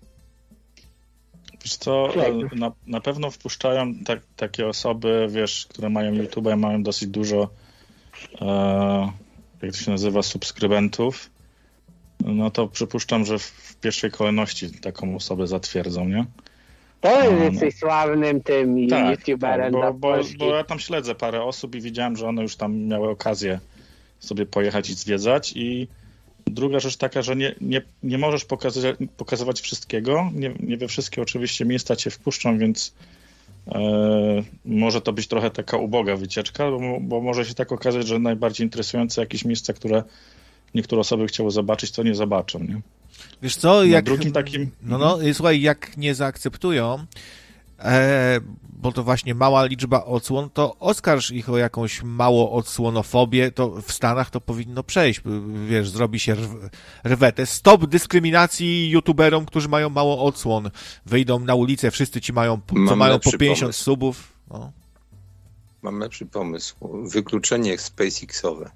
Wiesz co, na, na pewno wpuszczają tak, takie osoby, wiesz, które mają YouTube'a, mają dosyć dużo, e, jak to się nazywa, subskrybentów, no to przypuszczam, że w pierwszej kolejności taką osobę zatwierdzą, nie? To jest no, jesteś sławnym tym tak, YouTuberem. Tak, bo, bo, bo ja tam śledzę parę osób i widziałem, że one już tam miały okazję sobie pojechać i zwiedzać i druga rzecz taka, że nie, nie, nie możesz pokazywać, pokazywać wszystkiego. Nie, nie we wszystkie oczywiście miejsca cię wpuszczą, więc e, może to być trochę taka uboga wycieczka, bo, bo może się tak okazać, że najbardziej interesujące jakieś miejsca, które niektóre osoby chciały zobaczyć, to nie zobaczą, nie? Wiesz co, jak... drugim takim... No, no, słuchaj, jak nie zaakceptują, e, bo to właśnie mała liczba odsłon, to oskarż ich o jakąś mało odsłonofobię, to w Stanach to powinno przejść, wiesz, zrobi się rw- rwetę. Stop dyskryminacji youtuberom, którzy mają mało odsłon. Wyjdą na ulicę, wszyscy ci mają, Mam co mają po pięćdziesiąt pomysł. subów. No. Mam lepszy pomysł. Wykluczenie SpaceXowe.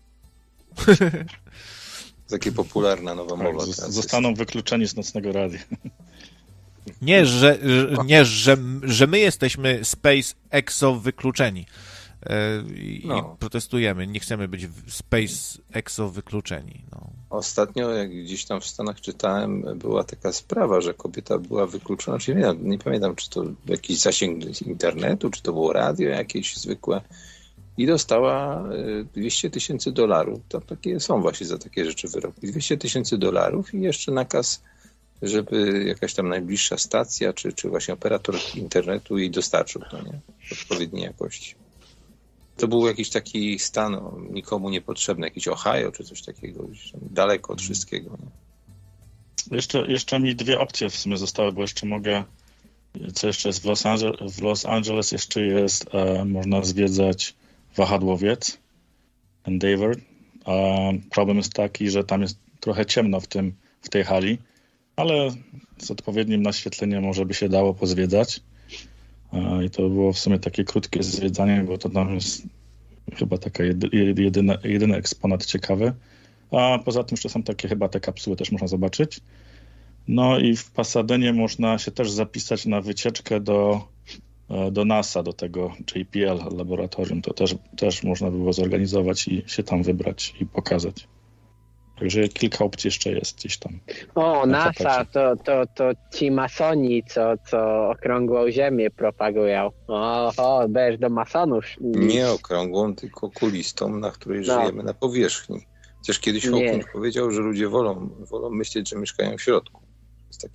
Takie popularna nowa mowa. Tak, zostaną jest. wykluczeni z nocnego radia. Nie, że, nie że, że my jesteśmy SpaceXo wykluczeni i, no. i protestujemy. Nie chcemy być SpaceXo wykluczeni. No. Ostatnio, jak gdzieś tam w Stanach czytałem, była taka sprawa, że kobieta była wykluczona. Czyli nie, nie pamiętam, czy to jakiś zasięg z internetu, czy to było radio jakieś zwykłe. I dostała dwieście tysięcy dolarów. To takie są właśnie za takie rzeczy wyroki. dwieście tysięcy dolarów i jeszcze nakaz, żeby jakaś tam najbliższa stacja, czy, czy właśnie operator internetu jej dostarczył to, nie? W odpowiedniej jakości. To był jakiś taki stan o, nikomu niepotrzebny, jakiś Ohio, czy coś takiego, daleko od wszystkiego. Nie? Jeszcze, jeszcze mi dwie opcje w sumie zostały, bo jeszcze mogę, co jeszcze jest w Los Angeles, w Los Angeles jeszcze jest, e, można zwiedzać wahadłowiec Endeavour. E, problem jest taki, że tam jest trochę ciemno w tym, w tej hali, ale z odpowiednim naświetleniem może by się dało pozwiedzać. E, I to było w sumie takie krótkie zwiedzanie, bo to tam jest chyba taka jedyny, jedyny eksponat ciekawy. A poza tym jeszcze są takie chyba te kapsuły też można zobaczyć. No i w Pasadenie można się też zapisać na wycieczkę do, do NASA, do tego J P L laboratorium. To też, też można było zorganizować i się tam wybrać i pokazać. Także kilka opcji jeszcze jest gdzieś tam. O, NASA, to, to, to ci masoni, co, co okrągłą ziemię propagują. O, o, będziesz do masonów. Nie okrągłą, tylko kulistą, na której no. żyjemy na powierzchni. Chociaż kiedyś Hawking powiedział, że ludzie wolą, wolą myśleć, że mieszkają w środku.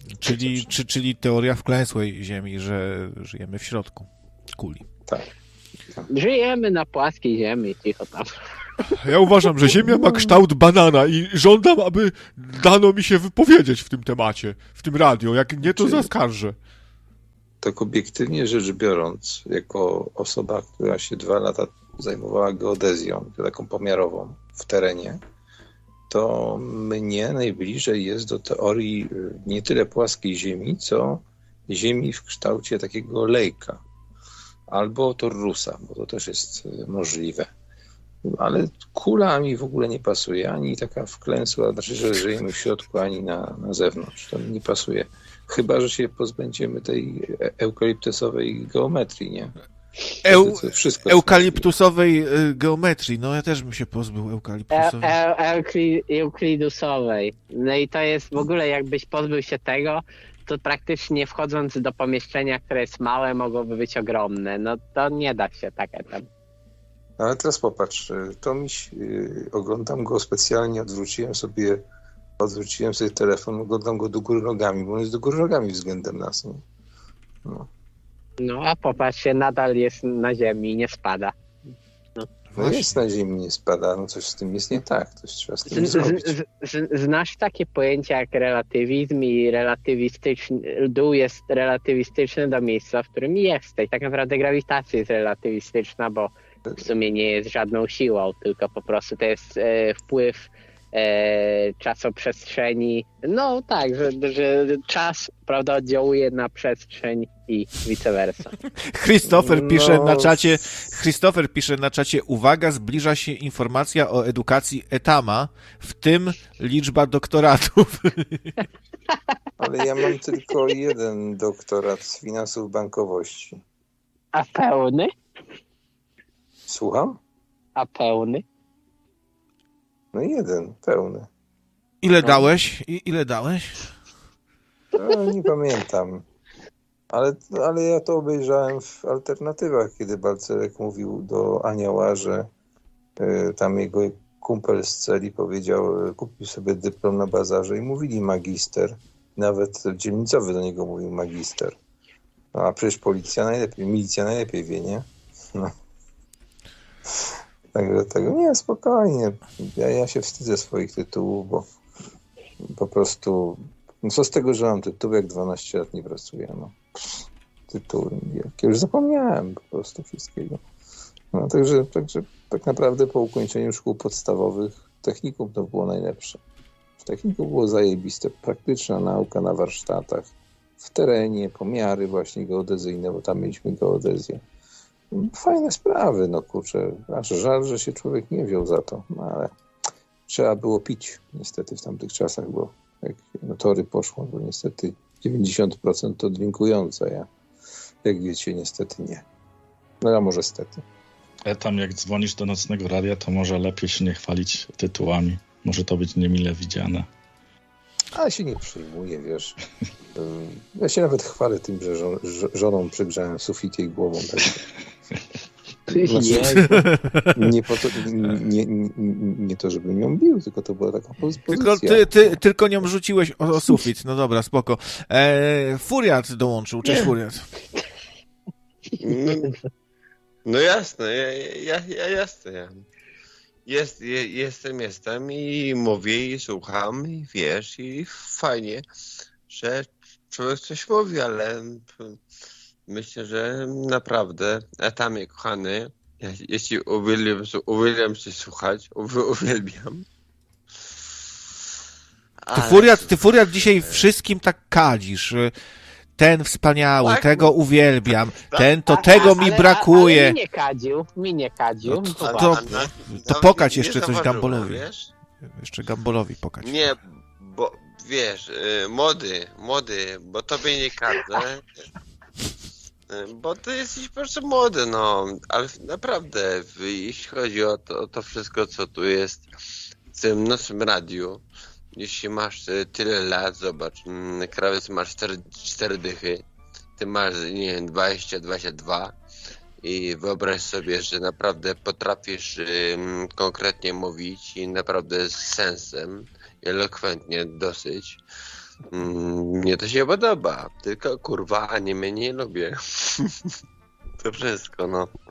Czyli, czy, czyli teoria wklęsłej ziemi, że żyjemy w środku kuli. Tak. Żyjemy na płaskiej ziemi, cicho tam. Ja uważam, że Ziemia ma kształt banana i żądam, aby dano mi się wypowiedzieć w tym temacie, w tym radio. Jak nie, to zaskarżę. Tak obiektywnie rzecz biorąc, jako osoba, która się dwa lata zajmowała geodezją, taką pomiarową w terenie, to mnie najbliżej jest do teorii nie tyle płaskiej Ziemi, co Ziemi w kształcie takiego lejka albo torrusa, bo to też jest możliwe. Ale kula mi w ogóle nie pasuje, ani taka wklęsła, znaczy, że żyjemy w środku, ani na, na zewnątrz. To mi nie pasuje. Chyba że się pozbędziemy tej eukaliptusowej geometrii, nie? Eu, wszystko eukaliptusowej geometrii. No ja też bym się pozbył eukaliptusowej. E, e, euklidusowej. No i to jest w ogóle, jakbyś pozbył się tego, to praktycznie wchodząc do pomieszczenia, które jest małe, mogłoby być ogromne. No to nie da się tak tam. Ale teraz popatrz, to mi oglądam go specjalnie, odwróciłem sobie odwróciłem sobie telefon, oglądam go do góry nogami, bo on jest do góry nogami względem nas. Nie? No. No a popatrzcie, nadal jest na ziemi, nie spada. No, no jest na ziemi, nie spada, no coś z tym jest nie tak, coś trzeba z tym z, zrobić. Z, z, znasz takie pojęcia jak relatywizm i relatywistyczny, dół jest relatywistyczny do miejsca, w którym jesteś. Tak naprawdę grawitacja jest relatywistyczna, bo w sumie nie jest żadną siłą, tylko po prostu to jest e, wpływ e, czasoprzestrzeni. No tak, że, że czas, prawda, oddziałuje na przestrzeń i vice versa. Christopher pisze no. na czacie, Christopher pisze na czacie, uwaga, zbliża się informacja o edukacji Etama, w tym liczba doktoratów. Ale ja mam tylko jeden doktorat z finansów bankowości. A pełny? Słucham? A pełny? No jeden, pełny. Ile no. dałeś? I, ile dałeś? No, nie pamiętam. Ale, ale ja to obejrzałem w alternatywach, kiedy Balcerek mówił do Anioła, że y, tam jego kumpel z celi powiedział, y, kupił sobie dyplom na bazarze i mówili magister. Nawet dzielnicowy do niego mówił magister. No a przecież policja najlepiej, milicja najlepiej wie, nie? No. Także tego, nie, spokojnie. Ja, ja się wstydzę swoich tytułów, bo po prostu, no co z tego, że mam tytuł, jak dwanaście lat nie pracuję, no. Tytuły, jakie już zapomniałem po prostu wszystkiego. No, także, także tak naprawdę po ukończeniu szkół podstawowych technikum to było najlepsze. W technikum było zajebiste, praktyczna nauka na warsztatach, w terenie, pomiary właśnie geodezyjne, bo tam mieliśmy geodezję. Fajne sprawy, no kurczę, aż żal, że się człowiek nie wziął za to, no ale trzeba było pić niestety w tamtych czasach, bo jak no, tory poszło, bo niestety dziewięćdziesiąt procent to drinkujące, ja jak wiecie niestety nie. No a może stety. E tam jak dzwonisz do nocnego radia, to może lepiej się nie chwalić tytułami, może to być niemile widziane. Ale się nie przyjmuję, wiesz. Ja się nawet chwalę tym, że żon- żoną przegrzałem sufit jej głową. Tak. Znaczy, nie, po to, nie, nie, nie to, żebym ją bił, tylko to była taka pozycja. Tylko, ty, ty, tylko nią rzuciłeś o, o sufit. No dobra, spoko. E, Furiat dołączył. Cześć, Furiat. No, no jasne, ja, ja, ja jasne. Ja. Jest, je, jestem, jestem i mówię i słucham i wiesz i fajnie, że człowiek coś mówi, ale myślę, że naprawdę, Etamie kochany, ja, jeśli uwielbiam, uwielbiam się słuchać, uwielbiam. Ty Furiat, ty Furiat dzisiaj wszystkim tak kadzisz. Ten wspaniały, tak, tego uwielbiam, tak, ten to, tego ale, mi brakuje. Ale mi nie kadził, mi nie kadził. No to, to, to, to pokaż jeszcze coś Gambolowi. Wiesz? Jeszcze Gambolowi pokaż. Nie, bo wiesz, młody, młody, bo tobie nie kadzę, bo ty jesteś po prostu młody, no, ale naprawdę, jeśli chodzi o to, o to wszystko, co tu jest w tym nocnym radiu, jeśli masz tyle lat, zobacz, krawiec ma cztery, cztery dychy, ty masz, nie wiem, dwadzieścia, dwadzieścia dwa i wyobraź sobie, że naprawdę potrafisz um, konkretnie mówić i naprawdę z sensem, elokwentnie dosyć. Um, mnie to się podoba, tylko kurwa anime nie lubię. To wszystko, no.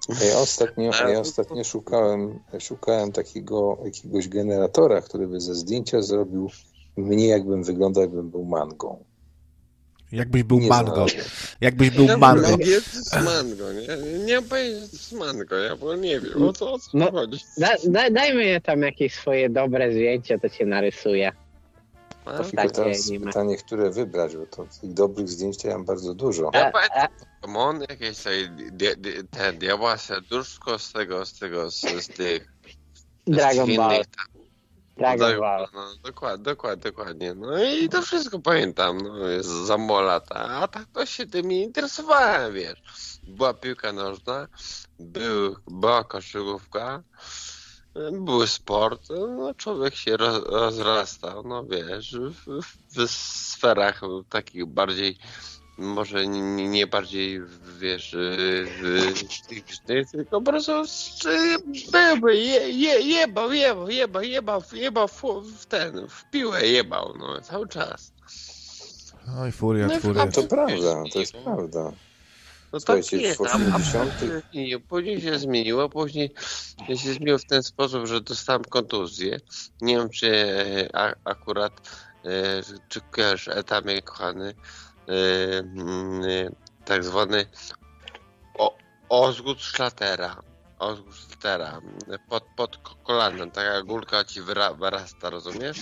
Ja ostatnio, ja ostatnio szukałem, szukałem takiego jakiegoś generatora, który by ze zdjęcia zrobił mnie, jakbym wyglądał, jakbym był mangą. Jakbyś był Nie mango. znalazłem. Jakbyś był Ja mango. mówię, jest z mango, nie? Nie mam pojęcia, że to jest mango, ja bo nie wiem, o co, o co No, chodzi. Da, da, dajmy je tam jakieś swoje dobre zdjęcie, to cię narysuje. A? To Tylko takie teraz anime. pytanie, które wybrać, bo to tych dobrych zdjęć to ja mam bardzo dużo. Ja A- pamiętam Pokémon, jakieś tutaj, di, di, te diabła serduszko z tego, z tego, z, z tych... Dragon z tych Ball. innych tam. Dragon Ball. No, dokładnie, dokładnie, dokładnie. No i to wszystko pamiętam, no jest za mało lata. A tak to się tym nie interesowałem, wiesz. Była piłka nożna, był, była koszykówka, był sport, no człowiek się roz, rozrastał, no wiesz, w, w sferach takich bardziej, może nie, nie bardziej, wiesz, psychicznych, tylko po prostu byłby, je, je, jebał, jebał, jebał, jebał, jebał w, w ten, w piłę jebał, no, cały czas. Oj, furia, No i furia. To prawda, to jest prawda. No Słuchajcie, tak jest, w a, a osiemdziesiątych później, później się zmieniło, później się zmieniło w ten sposób, że dostałem kontuzję. Nie wiem, czy a, akurat, e, czy kojarzysz etamie, kochany, e, e, tak zwany o, ozgód szlatera. Ozgód szlatera. Pod, pod kolanem, taka gulka ci wyra, wyrasta, rozumiesz?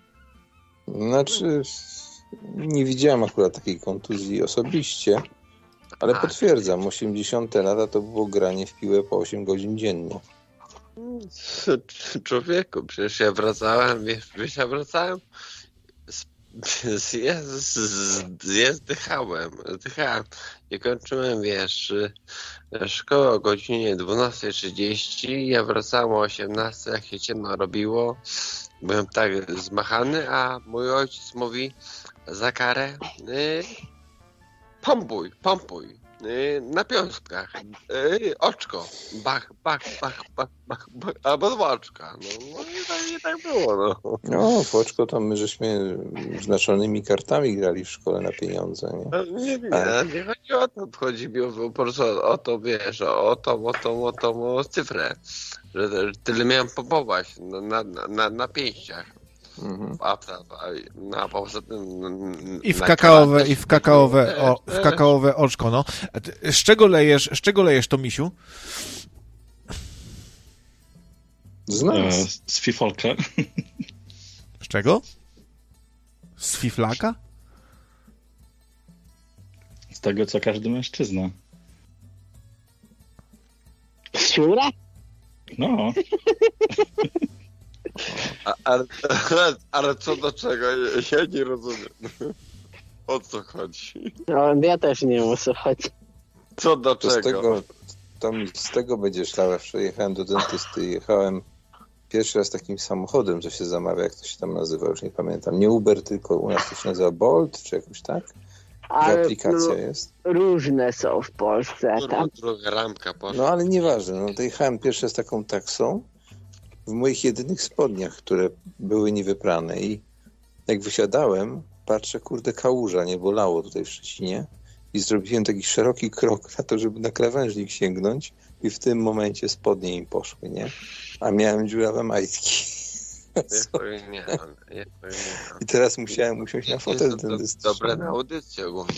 Znaczy, nie widziałem akurat takiej kontuzji osobiście, ale A. potwierdzam, osiemdziesiąte lata to było granie w piłę po osiem godzin dziennie. Człowieku, przecież ja wracałem, wiesz, wiesz ja wracałem, z, z, z, z, zdychałem, zdychałem i kończyłem, wiesz, szkołę o godzinie dwunasta trzydzieści, ja wracałem o osiemnastej, jak się ciemno robiło, byłem tak zmachany, a mój ojciec mówi, za karę, y, pompuj, pompuj. Na piątkach. Yy, oczko. Bach, bach, bach, bach, bach, bach. Albo dwa oczka. No, no i, tak, i tak było, no. No, w oczko to my żeśmy znaczonymi kartami grali w szkole na pieniądze, nie? No, nie, nie, nie chodzi o to. Chodzi mi o, po prostu o, o to, wiesz, o to, o to, o to, o cyfrę. Że, że tyle miałem pompować na, na, na, na pięściach. Mhm. A, a, a poza tym... I w na kakaowe, karate i w kakaowe, też, o, w kakaowe oczko, no. A ty- Z czego lejesz, z czego lejesz to, misiu? Z E, nas. z fifolka. Z czego? Z fiflaka? Z tego, co każdy mężczyzna. Szczura? No, A, ale, ale, ale co do czego? Ja nie rozumiem. O co chodzi? No, ja też nie wiem, o co chodzi. Co do To czego? z tego, to mi z tego będzie szlała. Jechałem do dentysty, jechałem pierwszy raz takim samochodem, co się zamawia, jak to się tam nazywa, już nie pamiętam. Nie Uber, tylko u nas to się nazywa Bolt, czy jakoś tak? Ale Aplikacja no, jest. różne są w Polsce. Tam Dru- Druga ramka poszła. No ale nieważne, no to jechałem pierwszy raz taką taksą w moich jedynych spodniach, które były niewyprane i jak wysiadałem, patrzę, kurde, kałuża, nie bolało tutaj w Szczecinie i zrobiłem taki szeroki krok na to, żeby na krawężnik sięgnąć i w tym momencie spodnie im poszły, nie? A miałem dziurawe majtki. Ja powiem nie, ja powiem nie. I teraz musiałem usiąść na fotel Jest to dentystyczny. dobre na audycję ogólnie.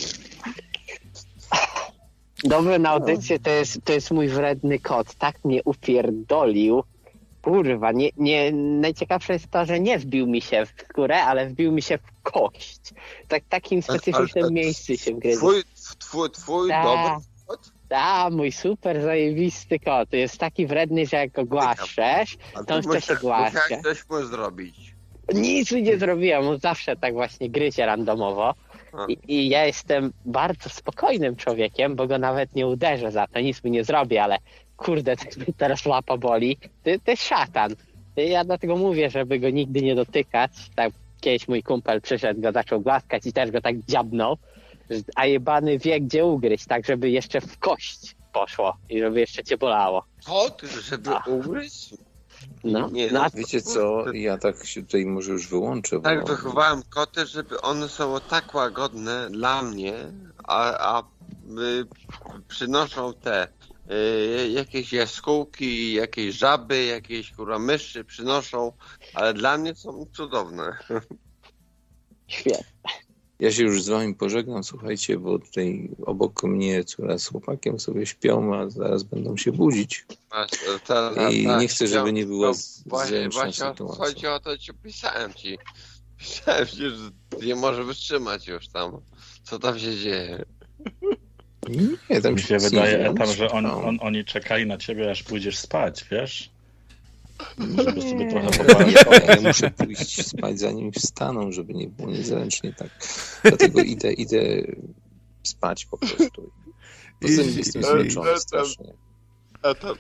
dobre na audycję to jest, to jest mój wredny kot. Tak mnie upierdolił. Kurwa, nie, nie, najciekawsze jest to, że nie wbił mi się w skórę, ale wbił mi się w kość. Tak, takim specyficznym ale- miejscu się wgryzł. Twój, twój, twój Tak. dobry kot? A, mój super zajebisty kot. Jest taki wredny, że jak go głaszczesz, A to on ty chce się musiał- głaszczeć. musiałeś coś mu zrobić. Nic mi nie zrobiłem, on zawsze tak właśnie gryzie randomowo. A. I, I ja jestem bardzo spokojnym człowiekiem, bo go nawet nie uderzę za to, nic mi nie zrobię, ale kurde, tak mnie teraz łapa boli. To, to jest szatan. Ja dlatego mówię, żeby go nigdy nie dotykać. Tak kiedyś mój kumpel przyszedł, go zaczął głaskać i też go tak dziabnął, a jebany wie, gdzie ugryźć, tak żeby jeszcze w kość poszło i żeby jeszcze cię bolało. Kot, żeby Ach. ugryźć? No, Nie, no, no, a Wiecie co, ja tak się tutaj może już wyłączę, bo Tak wychowałem koty, żeby one są tak łagodne dla mnie, a, a y, przynoszą te y, jakieś jaskółki, jakieś żaby, jakieś kurwa myszy przynoszą, ale dla mnie są cudowne. Świetnie. Ja się już z wami pożegnam, słuchajcie, bo tutaj obok mnie córa z chłopakiem sobie śpią, a zaraz będą się budzić. Masz, ta, ta, I ta, nie chcę, żeby nie była z- właśnie, zręczna właśnie o to sytuacja. chodzi o to, ci pisałem ci. Pisałem ci, że nie może wytrzymać już tam. Co tam się dzieje? Nie, tam Mi się nic nie wydaje, dzieje, Etam, że on, śpią. on, oni czekali na ciebie, aż pójdziesz spać, wiesz? Żeby sobie trochę Nie, pobawić. ja muszę pójść spać, zanim wstaną, żeby nie było niezręcznie tak. Dlatego idę, idę spać po prostu. Poza tym I- jestem i- zmęczony strasznie. A to...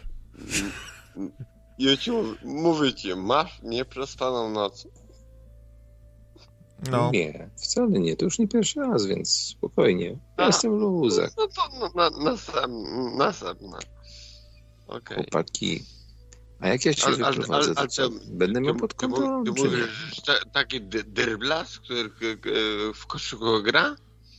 Ja ci mów- mówię ci, masz nieprzespaną noc. No. Nie, wcale nie. To już nie pierwszy raz, więc spokojnie. Ja Aha. jestem w luzach. No to no, na, następna. następna. Okej. Chłopaki. A jak ja się Ale- ale- wyprowadzę, ale- to ale co? ty- Będę miał pod Ty, mu- kontrolą, ty czy nie? mówisz, że ta- taki dy- dyrblas, który k- k- w koszyku gra?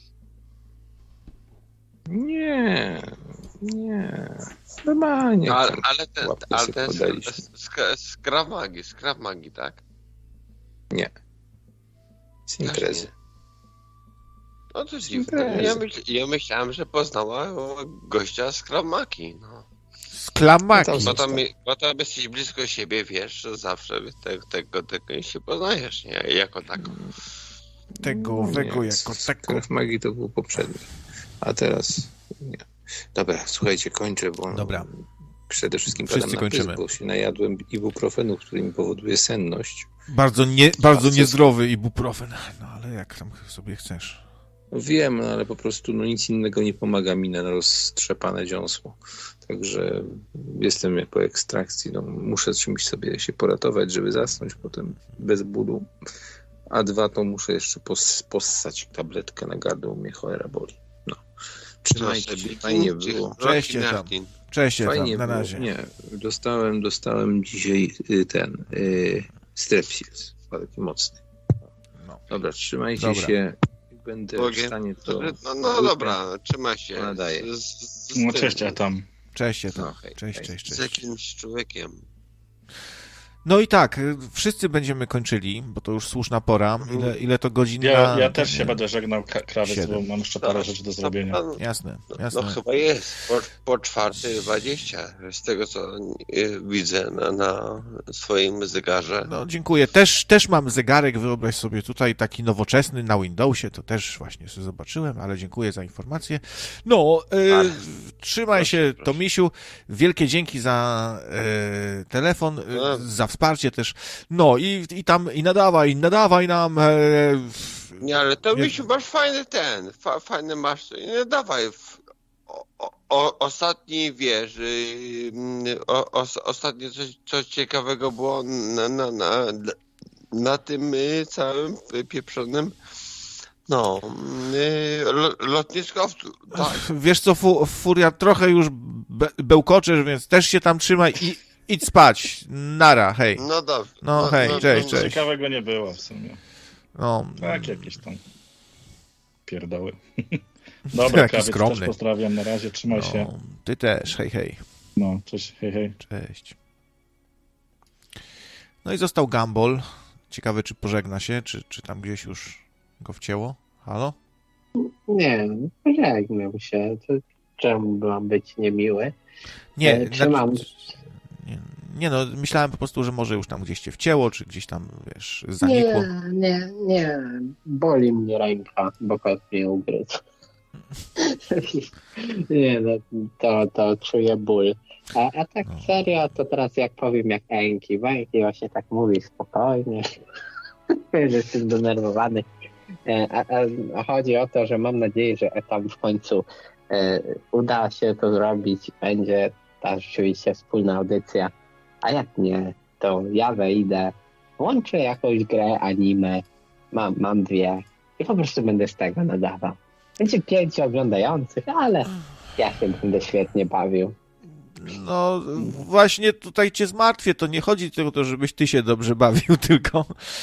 Nie, nie. Normalnie. Ale, tam ale ten, łapkę ale sobie ten podaliśmy. z, z, z Krav Magi, z Krav Magi, tak? Z imprezy. No to Z dziwne. imprezy. Ja, myśl, ja myślałem, że poznała gościa z Krav Magi, no. Z klamaki. Tam Bo Został. tam, bo tam jesteś blisko siebie, wiesz, że zawsze te, tego, tego się poznajesz, nie? Jako taką. Tego, No owego, nie, jako z- tako. Krew magii to był poprzedni. A teraz nie. Dobra, słuchajcie, kończę, bo Dobra. przede wszystkim Wszyscy padam na pysk, kończymy. bo się najadłem ibuprofenu, który mi powoduje senność. Bardzo, nie, bardzo Bardzo- niezdrowy ibuprofen. No ale jak tam sobie chcesz. Wiem, no, ale po prostu no, nic innego nie pomaga mi na roztrzepane dziąsło. Także jestem jak po ekstrakcji. No, muszę czymś sobie się poratować, żeby zasnąć potem bez bólu. A dwa to muszę jeszcze pos, possać tabletkę na gardło, mnie cholera boli. No. Trzymajcie się, fajnie było. Cześć, tam. Cześć, tam, Fajnie na było. razie. Nie, dostałem, dostałem dzisiaj y, ten y, strepsils, taki mocny. No. Dobra, trzymajcie Dobra. się. Jak będę w Bogiem. stanie, to... No, no dobra, trzymaj się. Nadaję. Z, z, z, No tym, cześć, Etam. Cześć, No, tam. hej, Cześć, hej. cześć, Z cześć. jakimś człowiekiem. No i tak, y, wszyscy będziemy kończyli, bo to już słuszna pora. Ile, ile to godzin Ja, na... ja też się będę żegnał, Ka- Krawiec, bo Siedem. mam jeszcze parę rzeczy do zrobienia. No, Jasne, no, jasne. no chyba jest. Po, po czwartej dwadzieścia, z tego co y, widzę na, na swoim zegarze. No dziękuję. Też, też mam zegarek, wyobraź sobie tutaj taki nowoczesny na Windowsie, to też właśnie sobie zobaczyłem, ale dziękuję za informację. No, y, Ale- trzymaj proszę, się, proszę. Tomisiu. Wielkie dzięki za y, telefon, y, No. za wsparcie też. No i, i tam, i nadawaj, nadawaj nam. Y, Nie, ale to Nie- Misiu, masz fajny ten, fa, fajny masz, nie dawaj, w, o, o, o, ostatni, wiesz, yy, o, os, ostatnie coś, coś ciekawego było na, na, na, na tym y, całym pieprzonym, no, y, lo, lotniskowcu, tak. Wiesz co, fu, Furia, trochę już be, bełkoczesz, więc też się tam trzymaj i idź spać. Nara, hej. No dobrze. No, hej, cześć, Nic cześć. ciekawego nie było w sumie. No, Tak, jakieś tam pierdoły. Dobra, Taki Krawiec, skromny. też pozdrawiam, na razie, trzymaj się. no, ty też, hej, hej. No, cześć, hej, hej. Cześć. No i został Gumball. Ciekawe, czy pożegna się, czy, czy tam gdzieś już go wcięło. Halo? Nie, pożegnam się. To czemu mam być niemiły? Nie, E, trzymam. znaczy- nie, nie no, myślałem po prostu, że może już tam gdzieś cię wcięło, czy gdzieś tam, wiesz, zanikło. Nie, nie, nie. Boli mnie ręka, bo kot mnie ugryzł. Nie, no, to, to czuję ból. A, a tak No. serio, to teraz jak powiem jak Enki, bo Enki właśnie tak mówi spokojnie, że jestem zdenerwowany. E, A, a, a chodzi o to, że mam nadzieję, że tam w końcu e, uda się to zrobić, będzie ta rzeczywiście wspólna audycja. A jak nie, to ja wejdę, łączę jakąś grę, anime, mam, mam dwie i po prostu będę z tego nadawał. Będzie pięć oglądających, ale ja się będę świetnie bawił. No, właśnie tutaj cię zmartwię, to nie chodzi tylko o to, żebyś ty się dobrze bawił, tylko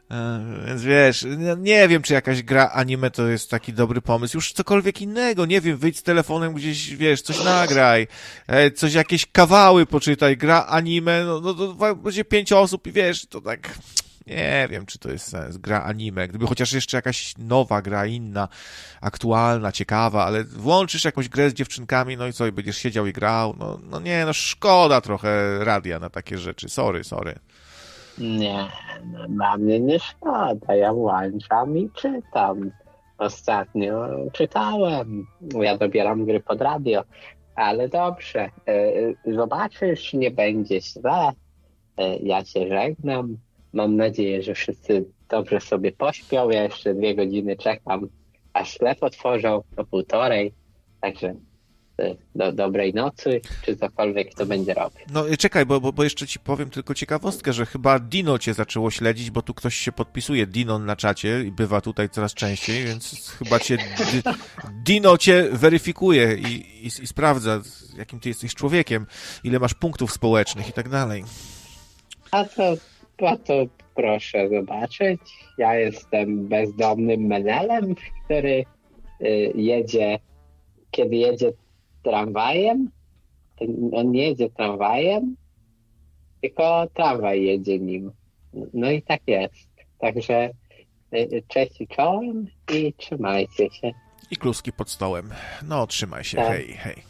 Więc wiesz, nie wiem, czy jakaś gra anime to jest taki dobry pomysł. Już cokolwiek innego, nie wiem, wyjdź z telefonem gdzieś, wiesz, coś nagraj, coś, jakieś kawały poczytaj, gra anime, no, no to będzie pięć osób i wiesz, to tak, nie wiem, czy to jest sens, gra anime. Gdyby chociaż jeszcze jakaś nowa gra, inna, aktualna, ciekawa, ale włączysz jakąś grę z dziewczynkami, no i co, i będziesz siedział i grał, no, no nie, no szkoda trochę radia na takie rzeczy, sorry, sorry. Nie, no, dla mnie nie szkoda, ja włączam i czytam. Ostatnio czytałem, ja dobieram gry pod radio, ale dobrze, zobaczysz, nie będzie źle, ja się żegnam, mam nadzieję, że wszyscy dobrze sobie pośpią, ja jeszcze dwie godziny czekam, aż sklep otworzą, do półtorej, także do dobrej nocy, czy cokolwiek to będzie robił. No czekaj, bo, bo, bo jeszcze ci powiem tylko ciekawostkę, że chyba Dino cię zaczęło śledzić, bo tu ktoś się podpisuje, Dino na czacie i bywa tutaj coraz częściej, więc chyba cię D- Dino cię weryfikuje i, i, i sprawdza, jakim ty jesteś człowiekiem, ile masz punktów społecznych i tak dalej. A to, a to proszę zobaczyć, ja jestem bezdomnym menelem, który y, jedzie, kiedy jedzie tramwajem, on nie jedzie tramwajem, tylko tramwaj jedzie nim. No i tak jest. Także cześć i czołem i trzymajcie się. I kluski pod stołem. No, trzymaj się, tak. hej, hej.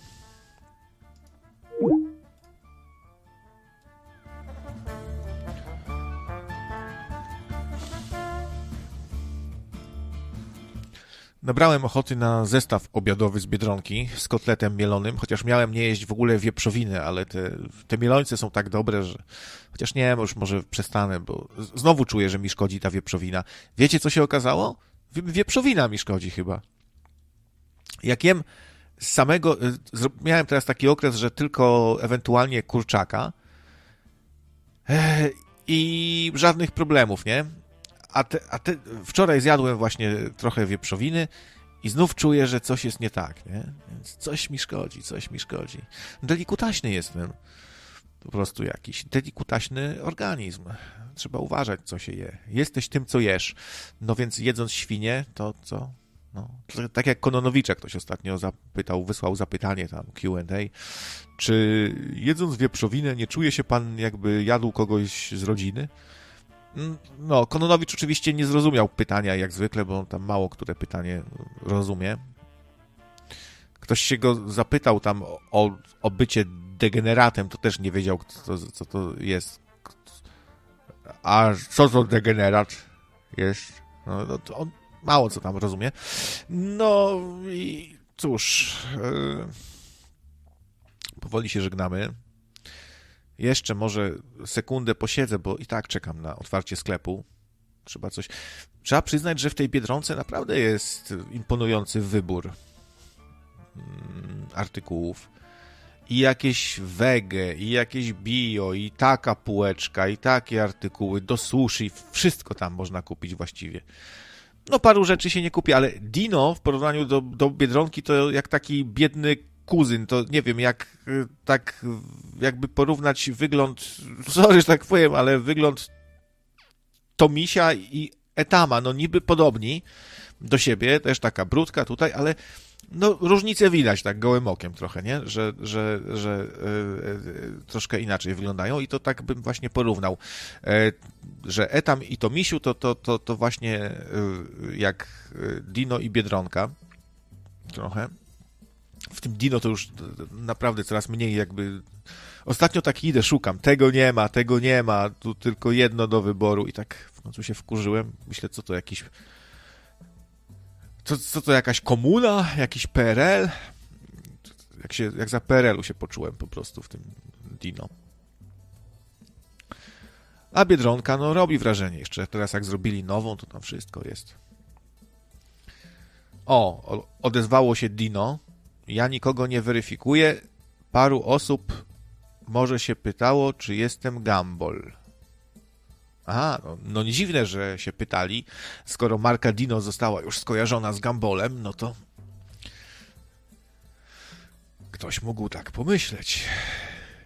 Nabrałem ochoty na zestaw obiadowy z Biedronki z kotletem mielonym, chociaż miałem nie jeść w ogóle wieprzowiny, ale te, te mielońce są tak dobre, że chociaż nie wiem, już może przestanę, bo znowu czuję, że mi szkodzi ta wieprzowina. Wiecie, co się okazało? Wieprzowina mi szkodzi chyba. Jak jem z samego... Miałem teraz taki okres, że tylko ewentualnie kurczaka i żadnych problemów, nie? A, te, a te, wczoraj zjadłem właśnie trochę wieprzowiny i znów czuję, że coś jest nie tak, nie? Więc coś mi szkodzi, coś mi szkodzi. Delikutaśny jestem. Po prostu jakiś delikutaśny organizm. Trzeba uważać, co się je. Jesteś tym, co jesz. No więc jedząc świnię, to co? No, tak jak Kononowicza ktoś ostatnio zapytał, wysłał zapytanie tam Q and A, czy jedząc wieprzowinę nie czuje się pan, jakby jadł kogoś z rodziny? No, Kononowicz oczywiście nie zrozumiał pytania jak zwykle, bo on tam mało które pytanie rozumie. Ktoś się go zapytał tam o, o bycie degeneratem, to też nie wiedział, co to, co to jest. A co to degenerat jest? No, no to on mało co tam rozumie. No i cóż, yy, powoli się żegnamy. Jeszcze może sekundę posiedzę, bo i tak czekam na otwarcie sklepu. Trzeba coś... Trzeba przyznać, że w tej Biedronce naprawdę jest imponujący wybór artykułów. I jakieś wege, i jakieś bio, i taka półeczka, i takie artykuły, do sushi, wszystko tam można kupić właściwie. No paru rzeczy się nie kupi, ale Dino w porównaniu do, do Biedronki to jak taki biedny kuzyn, to nie wiem, jak tak jakby porównać wygląd, sorry, że tak powiem, ale wygląd Tomisia i Etama, no niby podobni do siebie, też taka brudka tutaj, ale no różnice widać tak gołym okiem trochę, nie? Że, że, że yy, troszkę inaczej wyglądają i to tak bym właśnie porównał, yy, że Etam i Tomisiu to, to, to, to właśnie yy, jak Dino i Biedronka trochę. W tym Dino to już naprawdę coraz mniej jakby... Ostatnio tak idę, szukam, tego nie ma, tego nie ma, tu tylko jedno do wyboru i tak w końcu się wkurzyłem. Myślę, co to jakiś... Co, co to jakaś komuna? Jakiś P R L? Jak, się, jak za P R L-u się poczułem po prostu w tym Dino. A Biedronka, no robi wrażenie. Jeszcze teraz jak zrobili nową, to tam wszystko jest. O, odezwało się Dino. Ja nikogo nie weryfikuję. Paru osób może się pytało, czy jestem Gumball. Aha, no, no nie dziwne, że się pytali. Skoro marka Dino została już skojarzona z Gumballem, no to ktoś mógł tak pomyśleć.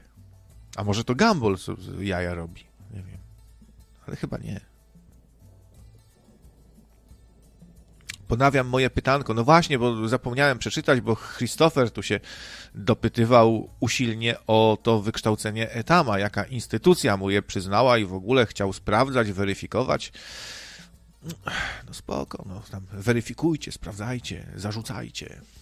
A może to Gumball jaja robi? Nie wiem. Ale chyba nie. ponawiam moje pytanko. No właśnie, bo zapomniałem przeczytać, bo Christopher tu się dopytywał usilnie o to wykształcenie Etama, jaka instytucja mu je przyznała i w ogóle chciał sprawdzać, weryfikować. No spoko, no tam weryfikujcie, sprawdzajcie, zarzucajcie.